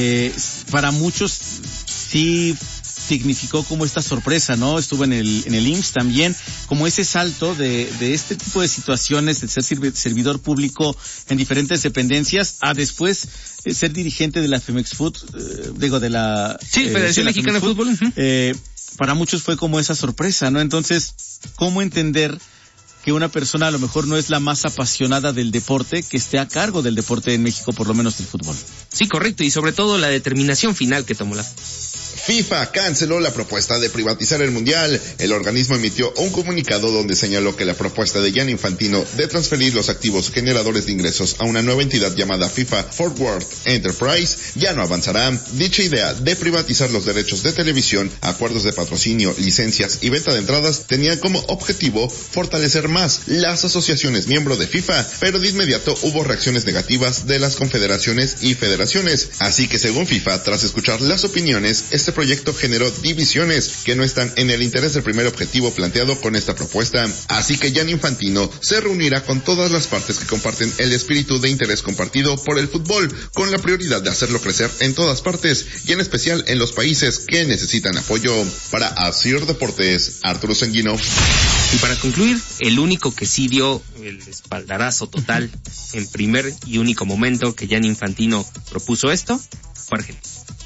para muchos sí significó como esta sorpresa, ¿no? Estuvo en el IMSS también, como ese salto de este tipo de situaciones, de ser servidor público en diferentes dependencias, a después ser dirigente de la Femex Food, de la... Sí, Federación Mexicana de Fútbol. Para muchos fue como esa sorpresa, ¿no? Entonces, ¿cómo entender que una persona a lo mejor no es la más apasionada del deporte, que esté a cargo del deporte en México, por lo menos del fútbol? Sí, correcto, y sobre todo la determinación final que tomó la FIFA canceló la propuesta de privatizar el Mundial. El organismo emitió un comunicado donde señaló que la propuesta de Gianni Infantino de transferir los activos generadores de ingresos a una nueva entidad llamada FIFA Forward Enterprise ya no avanzará. Dicha idea de privatizar los derechos de televisión, acuerdos de patrocinio, licencias y venta de entradas tenía como objetivo fortalecer más las asociaciones miembro de FIFA, pero de inmediato hubo reacciones negativas de las confederaciones y federaciones. Así que según FIFA, tras escuchar las opiniones, este proyecto generó divisiones que no están en el interés del primer objetivo planteado con esta propuesta. Así que Gianni Infantino se reunirá con todas las partes que comparten el espíritu de interés compartido por el fútbol, con la prioridad de hacerlo crecer en todas partes y en especial en los países que necesitan apoyo. Para Asir Deportes, Arturo Sanguino. Y para concluir, el único que sí dio el espaldarazo total en primer y único momento que Gianni Infantino propuso esto fue Argentina.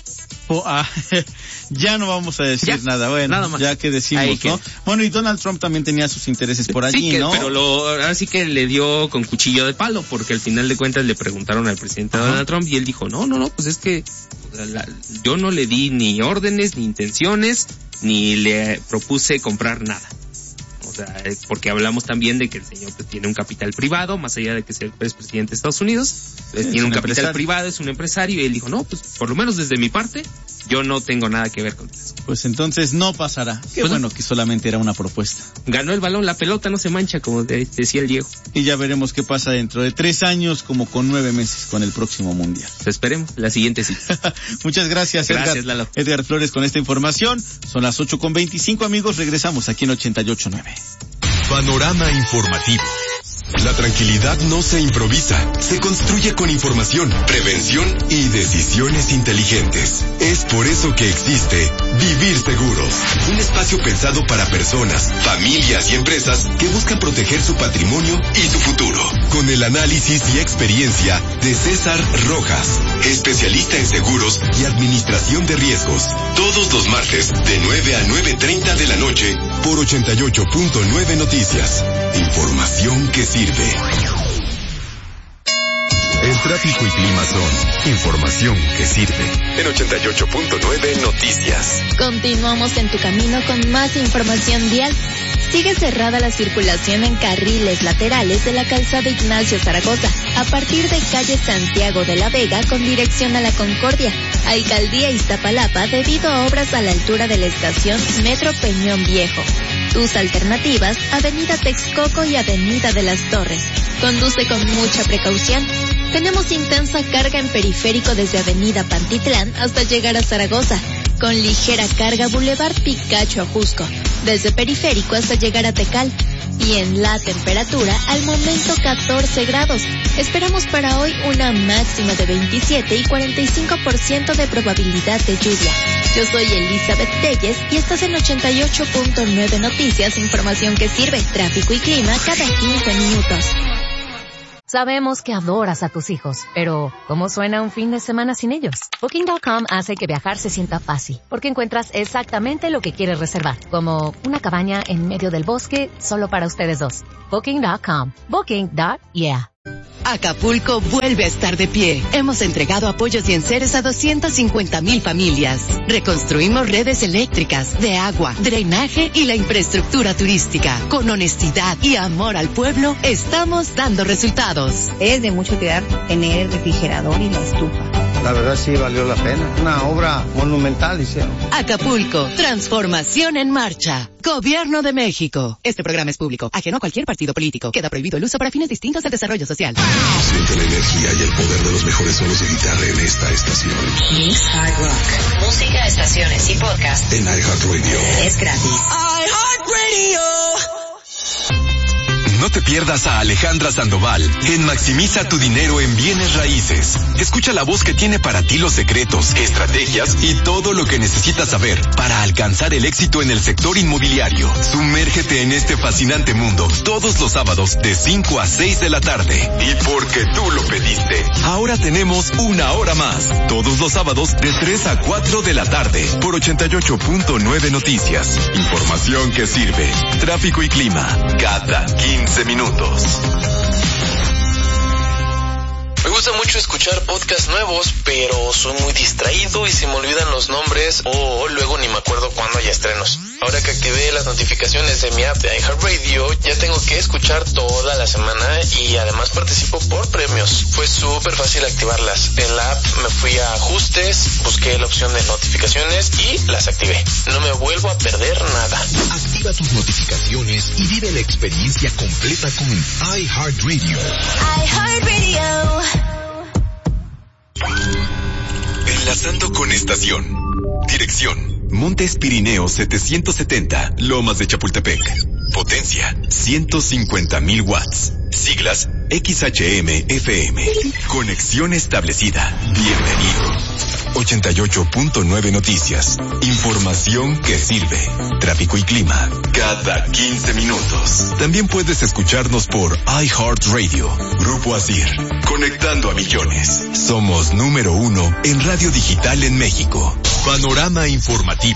Ya no vamos a decir nada, bueno, nada más. Ya que decimos, ¿no? Bueno, y Donald Trump también tenía sus intereses por allí, ¿no? Pero ahora sí que le dio con cuchillo de palo, porque al final de cuentas le preguntaron al presidente Donald Trump y él dijo, no, pues es que yo no le di ni órdenes, ni intenciones, ni le propuse comprar nada. O sea, porque hablamos también de que el señor pues, tiene un capital privado, más allá de que sea el presidente de Estados Unidos, tiene un capital privado, es un empresario, y él dijo, no, pues por lo menos desde mi parte, yo no tengo nada que ver con eso. Pues entonces no pasará. Qué bueno que solamente era una propuesta. Ganó el balón, la pelota no se mancha, como decía el Diego. Y ya veremos qué pasa dentro de 3 años, como con 9 meses, con el próximo Mundial. Esperemos, la siguiente sí. Muchas gracias, Edgar. Lalo. Edgar Flores con esta información. Son las 8:25, amigos, regresamos aquí en 88.9. Panorama informativo. La tranquilidad no se improvisa, se construye con información, prevención y decisiones inteligentes. Es por eso que existe Vivir Seguros, un espacio pensado para personas, familias y empresas que buscan proteger su patrimonio y su futuro. Con el análisis y experiencia de César Rojas, especialista en seguros y administración de riesgos. Todos los martes de 9 a 9:30 de la noche por 88.9 Noticias. Información que sirve. El tráfico y clima son información que sirve. En 88.9 Noticias. Continuamos en tu camino con más información vial. Sigue cerrada la circulación en carriles laterales de la calzada Ignacio Zaragoza, a partir de calle Santiago de la Vega con dirección a la Concordia, Alcaldía Iztapalapa, debido a obras a la altura de la estación Metro Peñón Viejo. Tus alternativas, Avenida Texcoco y Avenida de las Torres. Conduce con mucha precaución. Tenemos intensa carga en periférico desde Avenida Pantitlán hasta llegar a Zaragoza, con ligera carga Boulevard Picacho a Jusco, desde periférico hasta llegar a Tecal. Y en la temperatura, al momento 14 grados. Esperamos para hoy una máxima de 27 y 45% de probabilidad de lluvia. Yo soy Elizabeth Telles y estás en 88.9 Noticias, información que sirve, tráfico y clima cada 15 minutos. Sabemos que adoras a tus hijos, pero ¿cómo suena un fin de semana sin ellos? Booking.com hace que viajar se sienta fácil, porque encuentras exactamente lo que quieres reservar, como una cabaña en medio del bosque solo para ustedes dos. Booking.com. Booking.yeah. Acapulco vuelve a estar de pie. Hemos entregado apoyos y enseres a 250,000 familias. Reconstruimos redes eléctricas, de agua, drenaje y la infraestructura turística. Con honestidad y amor al pueblo, estamos dando resultados. Es de mucha utilidad tener el refrigerador y la estufa. La verdad sí valió la pena. Una obra monumental hicieron. Acapulco, transformación en marcha. Gobierno de México. Este programa es público, ajeno a cualquier partido político. Queda prohibido el uso para fines distintos del desarrollo social. Siente la energía y el poder de los mejores solos de guitarra en esta estación. Mix Hard Rock. Música, estaciones y podcast. En iHeartRadio. Es gratis. iHeartRadio. No te pierdas a Alejandra Sandoval en Maximiza tu dinero en bienes raíces. Escucha la voz que tiene para ti los secretos, estrategias y todo lo que necesitas saber para alcanzar el éxito en el sector inmobiliario. Sumérgete en este fascinante mundo todos los sábados de 5 a 6 de la tarde. Y porque tú lo pediste, ahora tenemos una hora más. Todos los sábados de 3 a 4 de la tarde por 88.9 Noticias. Información que sirve. Tráfico y clima cada 15 minutos. Me gusta mucho escuchar podcasts nuevos, pero soy muy distraído y se me olvidan los nombres o luego ni me acuerdo cuándo hay estrenos. Ahora que activé las notificaciones de mi app de iHeartRadio, ya tengo que escuchar toda la semana y además participo por premios. Fue súper fácil activarlas. En la app me fui a ajustes, busqué la opción de notificaciones y las activé. No me vuelvo a perder nada. Activa tus notificaciones y vive la experiencia completa con iHeartRadio. iHeartRadio. Enlazando con estación. Dirección: Montes Pirineos 770, Lomas de Chapultepec. Potencia: 150,000 watts. Siglas: XHM-FM. Conexión establecida. Bienvenido. 88.9 Noticias. Información que sirve. Tráfico y clima cada 15 minutos. También puedes escucharnos por iHeartRadio. Grupo Asir. Conectando a millones. Somos número 1 en radio digital en México. Panorama informativo.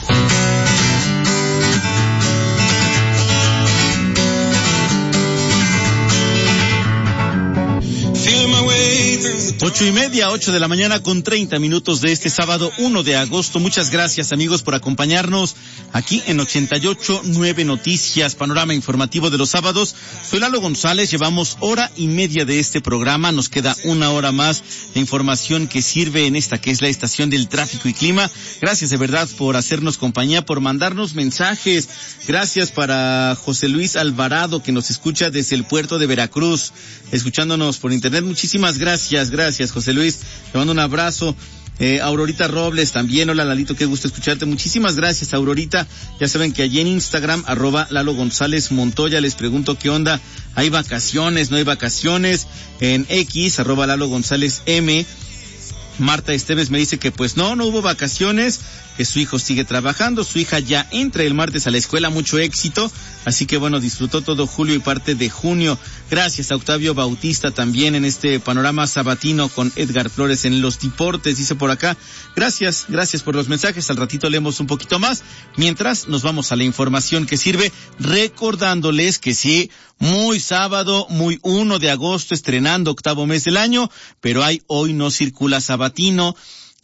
8:30, 8 de la mañana con 30 minutos de este sábado 1 de agosto. Muchas gracias, amigos, por acompañarnos aquí en 88.9 Noticias, panorama informativo de los sábados. Soy Lalo González, llevamos hora y media de este programa, nos queda una hora más de información que sirve en esta que es la estación del tráfico y clima. Gracias de verdad por hacernos compañía, por mandarnos mensajes. Gracias para José Luis Alvarado, que nos escucha desde el puerto de Veracruz, escuchándonos por internet. Muchísimas gracias, José Luis, te mando un abrazo. Aurorita Robles también, hola Lalito, qué gusto escucharte. Muchísimas gracias, Aurorita. Ya saben que allí en Instagram, @LaloGonzálezMontoya, les pregunto qué onda, ¿hay vacaciones, no hay vacaciones? En X, @LaloGonzálezM. Marta Esteves me dice que pues no hubo vacaciones, que su hijo sigue trabajando, su hija ya entra el martes a la escuela, mucho éxito, así que bueno, disfrutó todo julio y parte de junio. Gracias a Octavio Bautista también en este panorama sabatino con Edgar Flores en los deportes, dice por acá. Gracias por los mensajes, al ratito leemos un poquito más, mientras nos vamos a la información que sirve, recordándoles que sí, muy sábado, muy 1 de agosto, estrenando octavo mes del año, pero hoy no circula sabatino.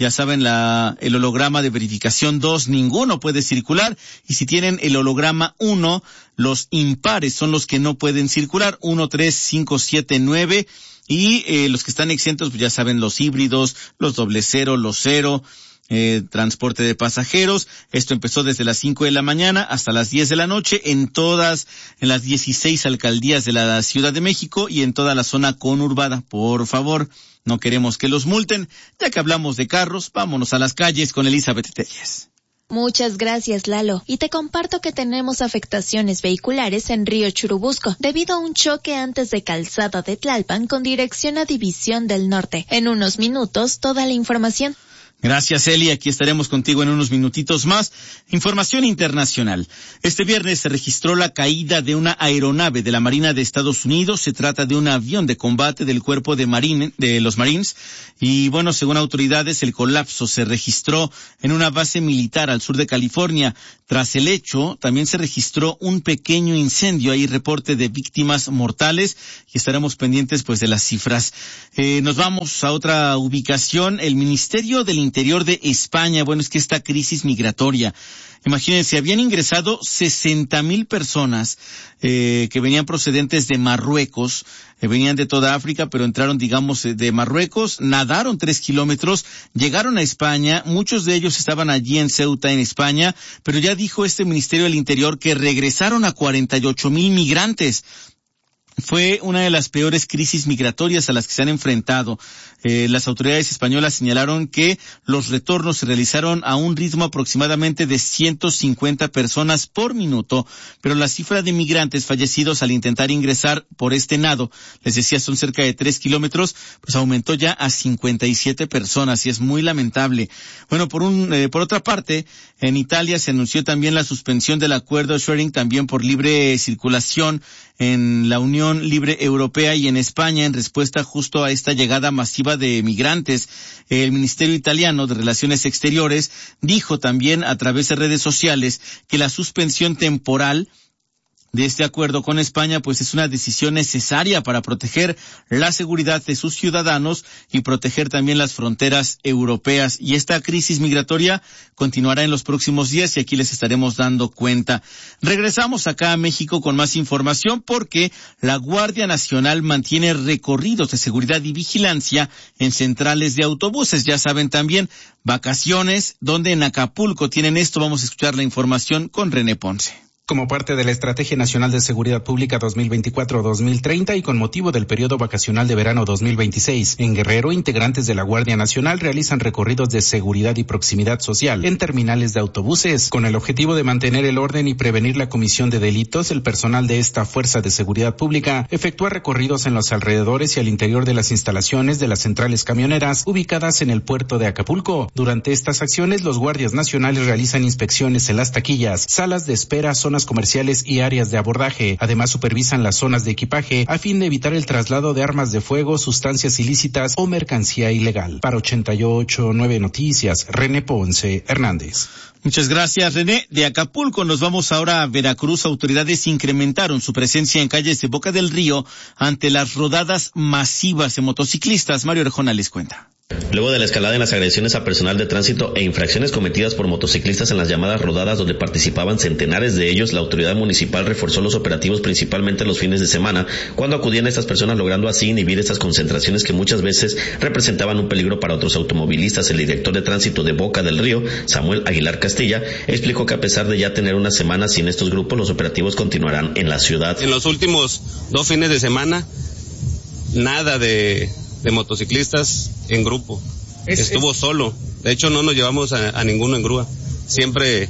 Ya saben, el holograma de verificación 2, ninguno puede circular. Y si tienen el holograma 1, los impares son los que no pueden circular. 1, 3, 5, 7, 9. Y los que están exentos, pues ya saben, los híbridos, los 00, los 0. Transporte de pasajeros. Esto empezó desde las 5 de la mañana hasta las 10 de la noche en las 16 alcaldías de la Ciudad de México y en toda la zona conurbada. Por favor, no queremos que los multen. Ya que hablamos de carros, vámonos a las calles con Elizabeth Telles. Muchas gracias, Lalo. Y te comparto que tenemos afectaciones vehiculares en Río Churubusco debido a un choque antes de Calzada de Tlalpan con dirección a División del Norte. En unos minutos, toda la información. Gracias, Eli. Aquí estaremos contigo en unos minutitos más. Información internacional. Este viernes se registró la caída de una aeronave de la Marina de Estados Unidos. Se trata de un avión de combate del cuerpo de los Marines. Y bueno, según autoridades, el colapso se registró en una base militar al sur de California. Tras el hecho, también se registró un pequeño incendio. Hay reporte de víctimas mortales y estaremos pendientes pues de las cifras. Nos vamos a otra ubicación. El Ministerio del Interior de España, bueno, es que esta crisis migratoria, imagínense, habían ingresado 60,000 personas que venían procedentes de Marruecos, venían de toda África, pero entraron, digamos, de Marruecos, nadaron 3 kilómetros, llegaron a España, muchos de ellos estaban allí en Ceuta, en España, pero ya dijo este Ministerio del Interior que regresaron a 48,000 migrantes. Fue una de las peores crisis migratorias a las que se han enfrentado. Las autoridades españolas señalaron que los retornos se realizaron a un ritmo aproximadamente de 150 personas por minuto, pero la cifra de migrantes fallecidos al intentar ingresar por este nado, les decía, son cerca de 3 kilómetros, pues aumentó ya a 57 personas y es muy lamentable. Bueno, por otra parte, en Italia se anunció también la suspensión del acuerdo Schengen, también por libre circulación en la Unión Libre Europea y en España en respuesta justo a esta llegada masiva de migrantes. El Ministerio Italiano de Relaciones Exteriores dijo también a través de redes sociales que la suspensión temporal de este acuerdo con España pues es una decisión necesaria para proteger la seguridad de sus ciudadanos y proteger también las fronteras europeas. Y esta crisis migratoria continuará en los próximos días y aquí les estaremos dando cuenta. Regresamos acá a México con más información porque la Guardia Nacional mantiene recorridos de seguridad y vigilancia en centrales de autobuses. Ya saben también, vacaciones, donde en Acapulco tienen esto. Vamos a escuchar la información con René Ponce. Como parte de la Estrategia Nacional de Seguridad Pública 2024-2030 y con motivo del periodo vacacional de verano 2026, en Guerrero, integrantes de la Guardia Nacional realizan recorridos de seguridad y proximidad social en terminales de autobuses. Con el objetivo de mantener el orden y prevenir la comisión de delitos, el personal de esta Fuerza de Seguridad Pública efectúa recorridos en los alrededores y al interior de las instalaciones de las centrales camioneras ubicadas en el puerto de Acapulco. Durante estas acciones, los guardias nacionales realizan inspecciones en las taquillas, salas de espera, zonas comerciales y áreas de abordaje. Además, supervisan las zonas de equipaje a fin de evitar el traslado de armas de fuego, sustancias ilícitas o mercancía ilegal. Para 88.9 Noticias, René Ponce Hernández. Muchas gracias, René. De Acapulco nos vamos ahora a Veracruz. Autoridades incrementaron su presencia en calles de Boca del Río ante las rodadas masivas de motociclistas. Mario Arjona les cuenta. Luego de la escalada en las agresiones a personal de tránsito e infracciones cometidas por motociclistas en las llamadas rodadas donde participaban centenares de ellos, la autoridad municipal reforzó los operativos principalmente los fines de semana, cuando acudían a estas personas, logrando así inhibir estas concentraciones que muchas veces representaban un peligro para otros automovilistas. El director de tránsito de Boca del Río, Samuel Aguilar Castilla, explicó que a pesar de ya tener una semana sin estos grupos, los operativos continuarán en la ciudad. En los últimos 2 fines de semana, nada de motociclistas en grupo. Estuvo solo. De hecho, no nos llevamos a ninguno en grúa. Siempre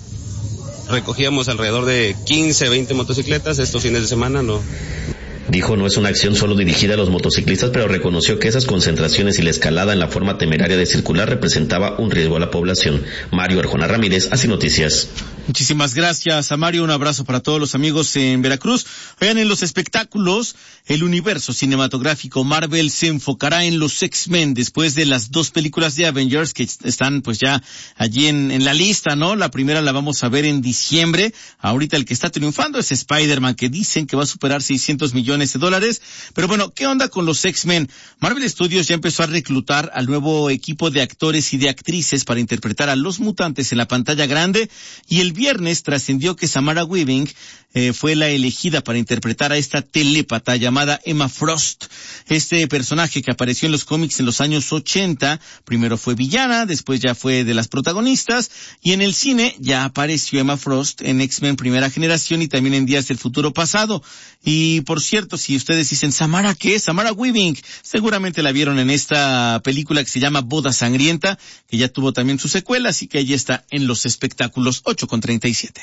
recogíamos alrededor de 15, 20 motocicletas. Estos fines de semana no. Dijo, no es una acción solo dirigida a los motociclistas, pero reconoció que esas concentraciones y la escalada en la forma temeraria de circular representaba un riesgo a la población. Mario Arjona Ramírez, Así Noticias. Muchísimas gracias a Mario, un abrazo para todos los amigos en Veracruz. Oigan, en los espectáculos, el universo cinematográfico Marvel se enfocará en los X-Men después de las 2 películas de Avengers que están pues ya allí en la lista, ¿no? La primera la vamos a ver en diciembre. Ahorita el que está triunfando es Spider-Man, que dicen que va a superar $600 millones. Pero bueno, ¿qué onda con los X-Men? Marvel Studios ya empezó a reclutar al nuevo equipo de actores y de actrices para interpretar a los mutantes en la pantalla grande, y el viernes trascendió que Samara Weaving fue la elegida para interpretar a esta telépata llamada Emma Frost. Este personaje que apareció en los cómics en los años 80, primero fue villana, después ya fue de las protagonistas, y en el cine ya apareció Emma Frost en X-Men Primera Generación y también en Días del Futuro Pasado. Y por cierto, si ustedes dicen, ¿Samara qué es? Samara Weaving, seguramente la vieron en esta película que se llama Boda Sangrienta, que ya tuvo también su secuela, así que ella está en los espectáculos. 8:37.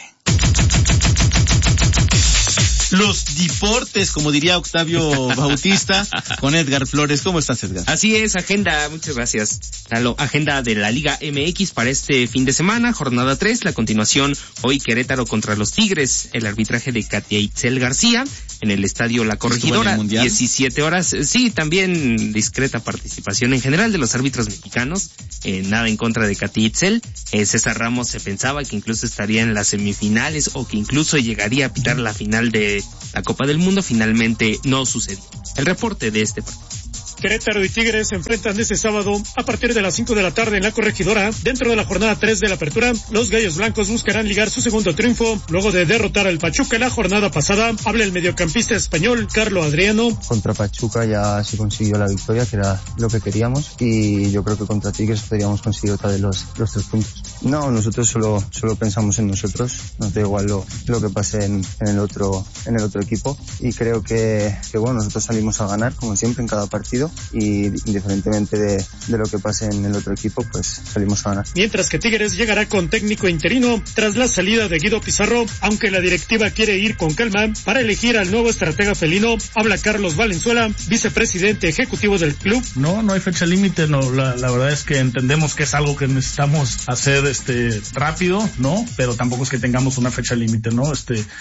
Los deportes, como diría Octavio Bautista, con Edgar Flores. ¿Cómo estás, Edgar? Así es, agenda, muchas gracias, Lalo. Agenda de la Liga MX para este fin de semana, jornada 3, la continuación, hoy Querétaro contra los Tigres, el arbitraje de Katia Itzel García, en el estadio La Corregidora, 17 horas. Sí, también discreta participación en general de los árbitros mexicanos, nada en contra de Katia Itzel. César Ramos se pensaba que incluso estaría en las semifinales o que incluso llegaría a pitar la final de la Copa del Mundo. Finalmente no sucedió. El reporte de este partido. Querétaro y Tigres se enfrentan este sábado a partir de las 5 de la tarde en La Corregidora. Dentro de la jornada 3 de la apertura, los Gallos Blancos buscarán ligar su segundo triunfo luego de derrotar al Pachuca en la jornada pasada. Habla el mediocampista español Carlo Adriano. Contra Pachuca ya se consiguió la victoria, que era lo que queríamos, y yo creo que contra Tigres podríamos conseguir otra de los 3 puntos. No, nosotros solo pensamos en nosotros, nos da igual lo que pase en el otro equipo, y creo que bueno, nosotros salimos a ganar como siempre en cada partido, y indiferentemente de lo que pase en el otro equipo, pues salimos a ganar. Mientras que Tigres llegará con técnico interino tras la salida de Guido Pizarro, aunque la directiva quiere ir con calma para elegir al nuevo estratega felino. Habla Carlos Valenzuela, vicepresidente ejecutivo del club. No hay fecha límite, no, la verdad es que entendemos que es algo que necesitamos hacer rápido, ¿no? Pero tampoco es que tengamos una fecha límite, ¿no?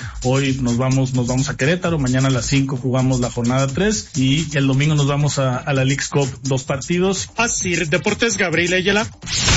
Hoy nos vamos a Querétaro, mañana a las 5 jugamos la jornada 3 y el domingo nos vamos a la Leagues Cup, 2 partidos. Asir Deportes, Gabriel Ayala.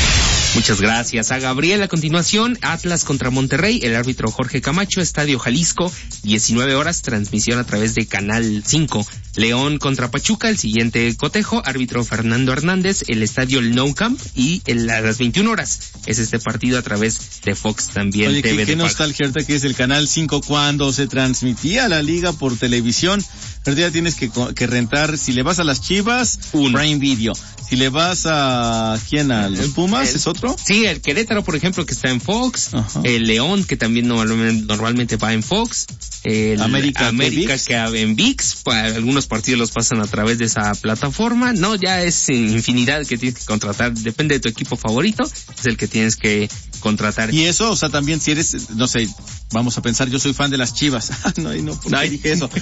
Muchas gracias a Gabriel. A continuación, Atlas contra Monterrey, el árbitro Jorge Camacho, Estadio Jalisco, 19 horas, transmisión a través de Canal 5. León contra Pachuca, el siguiente cotejo, árbitro Fernando Hernández, el Estadio El Nou Camp, y a las 21 horas es este partido a través de Fox también. Oye, TV qué nostalgia ahorita que es el Canal 5 cuando se transmitía la liga por televisión. Pero ya tienes que rentar, si le vas a las Chivas, Prime Video. Si le vas a los Pumas, ¿es otro? Sí, el Querétaro, por ejemplo, que está en Fox. Ajá. El León, que también normalmente va en Fox. El América que en ViX. Algunos partidos los pasan a través de esa plataforma. No, ya es infinidad que tienes que contratar. Depende de tu equipo favorito, es el que tienes que contratar. Y eso, o sea, también si eres, no sé, vamos a pensar, yo soy fan de las Chivas. ¿Por qué dije eso?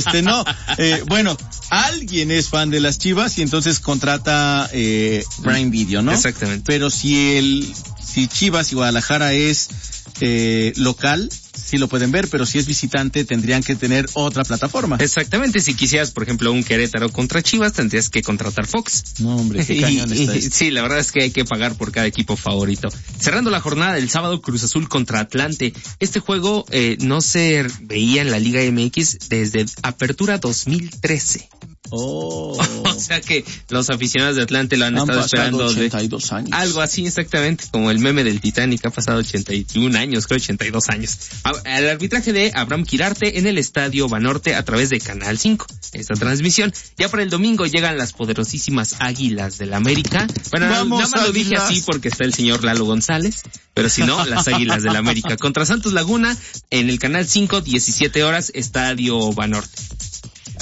Bueno, alguien es fan de las Chivas y entonces contrata Prime Video, ¿no? Exactamente. Pero si Chivas y Guadalajara es local, sí lo pueden ver, pero si es visitante tendrían que tener otra plataforma. Exactamente, si quisieras, por ejemplo, un Querétaro contra Chivas, tendrías que contratar Fox. No, hombre, qué cañón está esto. Sí, la verdad es que hay que pagar por cada equipo favorito. Cerrando la jornada del sábado, Cruz Azul contra Atlante. Este juego no se veía en la Liga MX desde Apertura 2013. Oh. O sea que los aficionados de Atlante lo han estado esperando 82 años. Algo así, exactamente, como el meme del Titanic, ha pasado 81 años, creo 82 años. El arbitraje de Abraham Quirarte en el Estadio Banorte a través de Canal 5. Esta transmisión. Ya para el domingo llegan las poderosísimas Águilas del América. Bueno, nada más lo dije así porque está el señor Lalo González, pero si no, las Águilas del América contra Santos Laguna en el Canal 5, 17 horas, Estadio Banorte.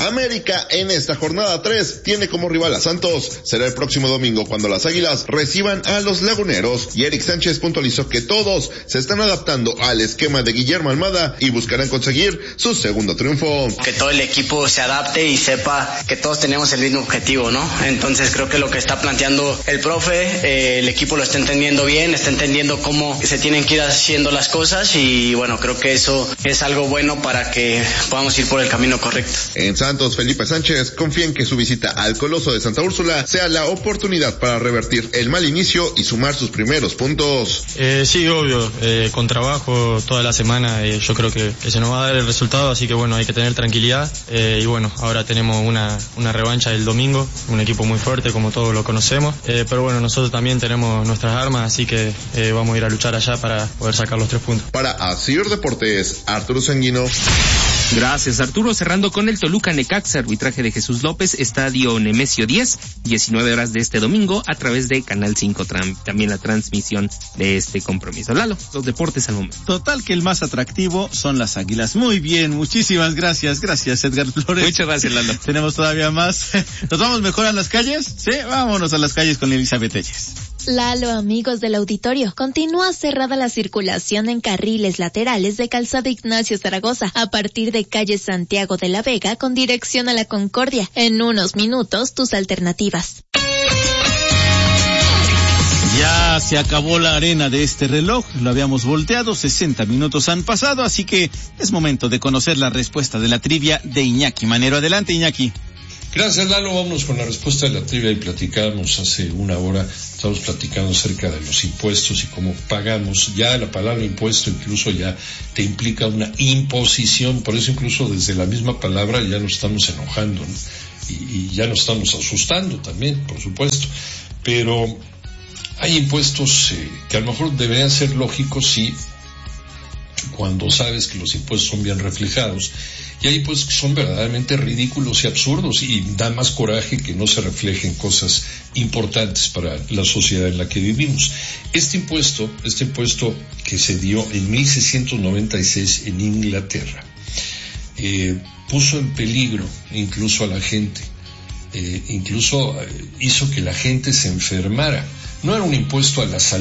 América en esta jornada 3 tiene como rival a Santos. Será el próximo domingo cuando las Águilas reciban a los Laguneros, y Eric Sánchez puntualizó que todos se están adaptando al esquema de Guillermo Almada y buscarán conseguir su segundo triunfo. Que todo el equipo se adapte y sepa que todos tenemos el mismo objetivo, ¿no? Entonces creo que lo que está planteando el profe, el equipo lo está entendiendo bien, está entendiendo cómo se tienen que ir haciendo las cosas, y bueno, creo que eso es algo bueno para que podamos ir por el camino correcto. En Santos, Felipe Sánchez confía en que su visita al Coloso de Santa Úrsula sea la oportunidad para revertir el mal inicio y sumar sus primeros puntos. Sí, obvio, con trabajo toda la semana yo creo que se nos va a dar el resultado, así que bueno, hay que tener tranquilidad, y bueno, ahora tenemos una revancha el domingo, un equipo muy fuerte como todos lo conocemos, pero bueno, nosotros también tenemos nuestras armas, así que vamos a ir a luchar allá para poder sacar los 3 puntos. Para Asir Deportes, Arturo Sanguino. Gracias, Arturo. Cerrando con el Toluca Necaxa, arbitraje de Jesús López, estadio Nemesio 10, 19 horas de este domingo a través de Canal 5, también la transmisión de este compromiso. Lalo, los deportes al momento. Total que el más atractivo son las Águilas. Muy bien, muchísimas gracias. Gracias, Edgar Flores. Muchas gracias, Lalo. Tenemos todavía más. ¿Nos vamos mejor a las calles? Sí, vámonos a las calles con Elizabeth Telles. Lalo, amigos del auditorio, continúa cerrada la circulación en carriles laterales de Calzada Ignacio Zaragoza a partir de calle Santiago de la Vega con dirección a la Concordia. En unos minutos, tus alternativas. Ya se acabó la arena de este reloj, lo habíamos volteado, 60 minutos han pasado, así que es momento de conocer la respuesta de la trivia de Iñaki Manero. Adelante, Iñaki. Gracias, Lalo. Vámonos con la respuesta de la trivia y platicábamos hace una hora, estamos platicando acerca de los impuestos y cómo pagamos. Ya la palabra impuesto incluso ya te implica una imposición, por eso incluso desde la misma palabra ya nos estamos enojando, ¿no? Y ya nos estamos asustando también, por supuesto. Pero hay impuestos que a lo mejor deberían ser lógicos, sí, cuando sabes que los impuestos son bien reflejados. Y hay impuestos que son verdaderamente ridículos y absurdos, y da más coraje que no se reflejen cosas importantes para la sociedad en la que vivimos. Este impuesto que se dio en 1696 en Inglaterra, puso en peligro incluso a la gente, incluso hizo que la gente se enfermara. No era un impuesto a la salud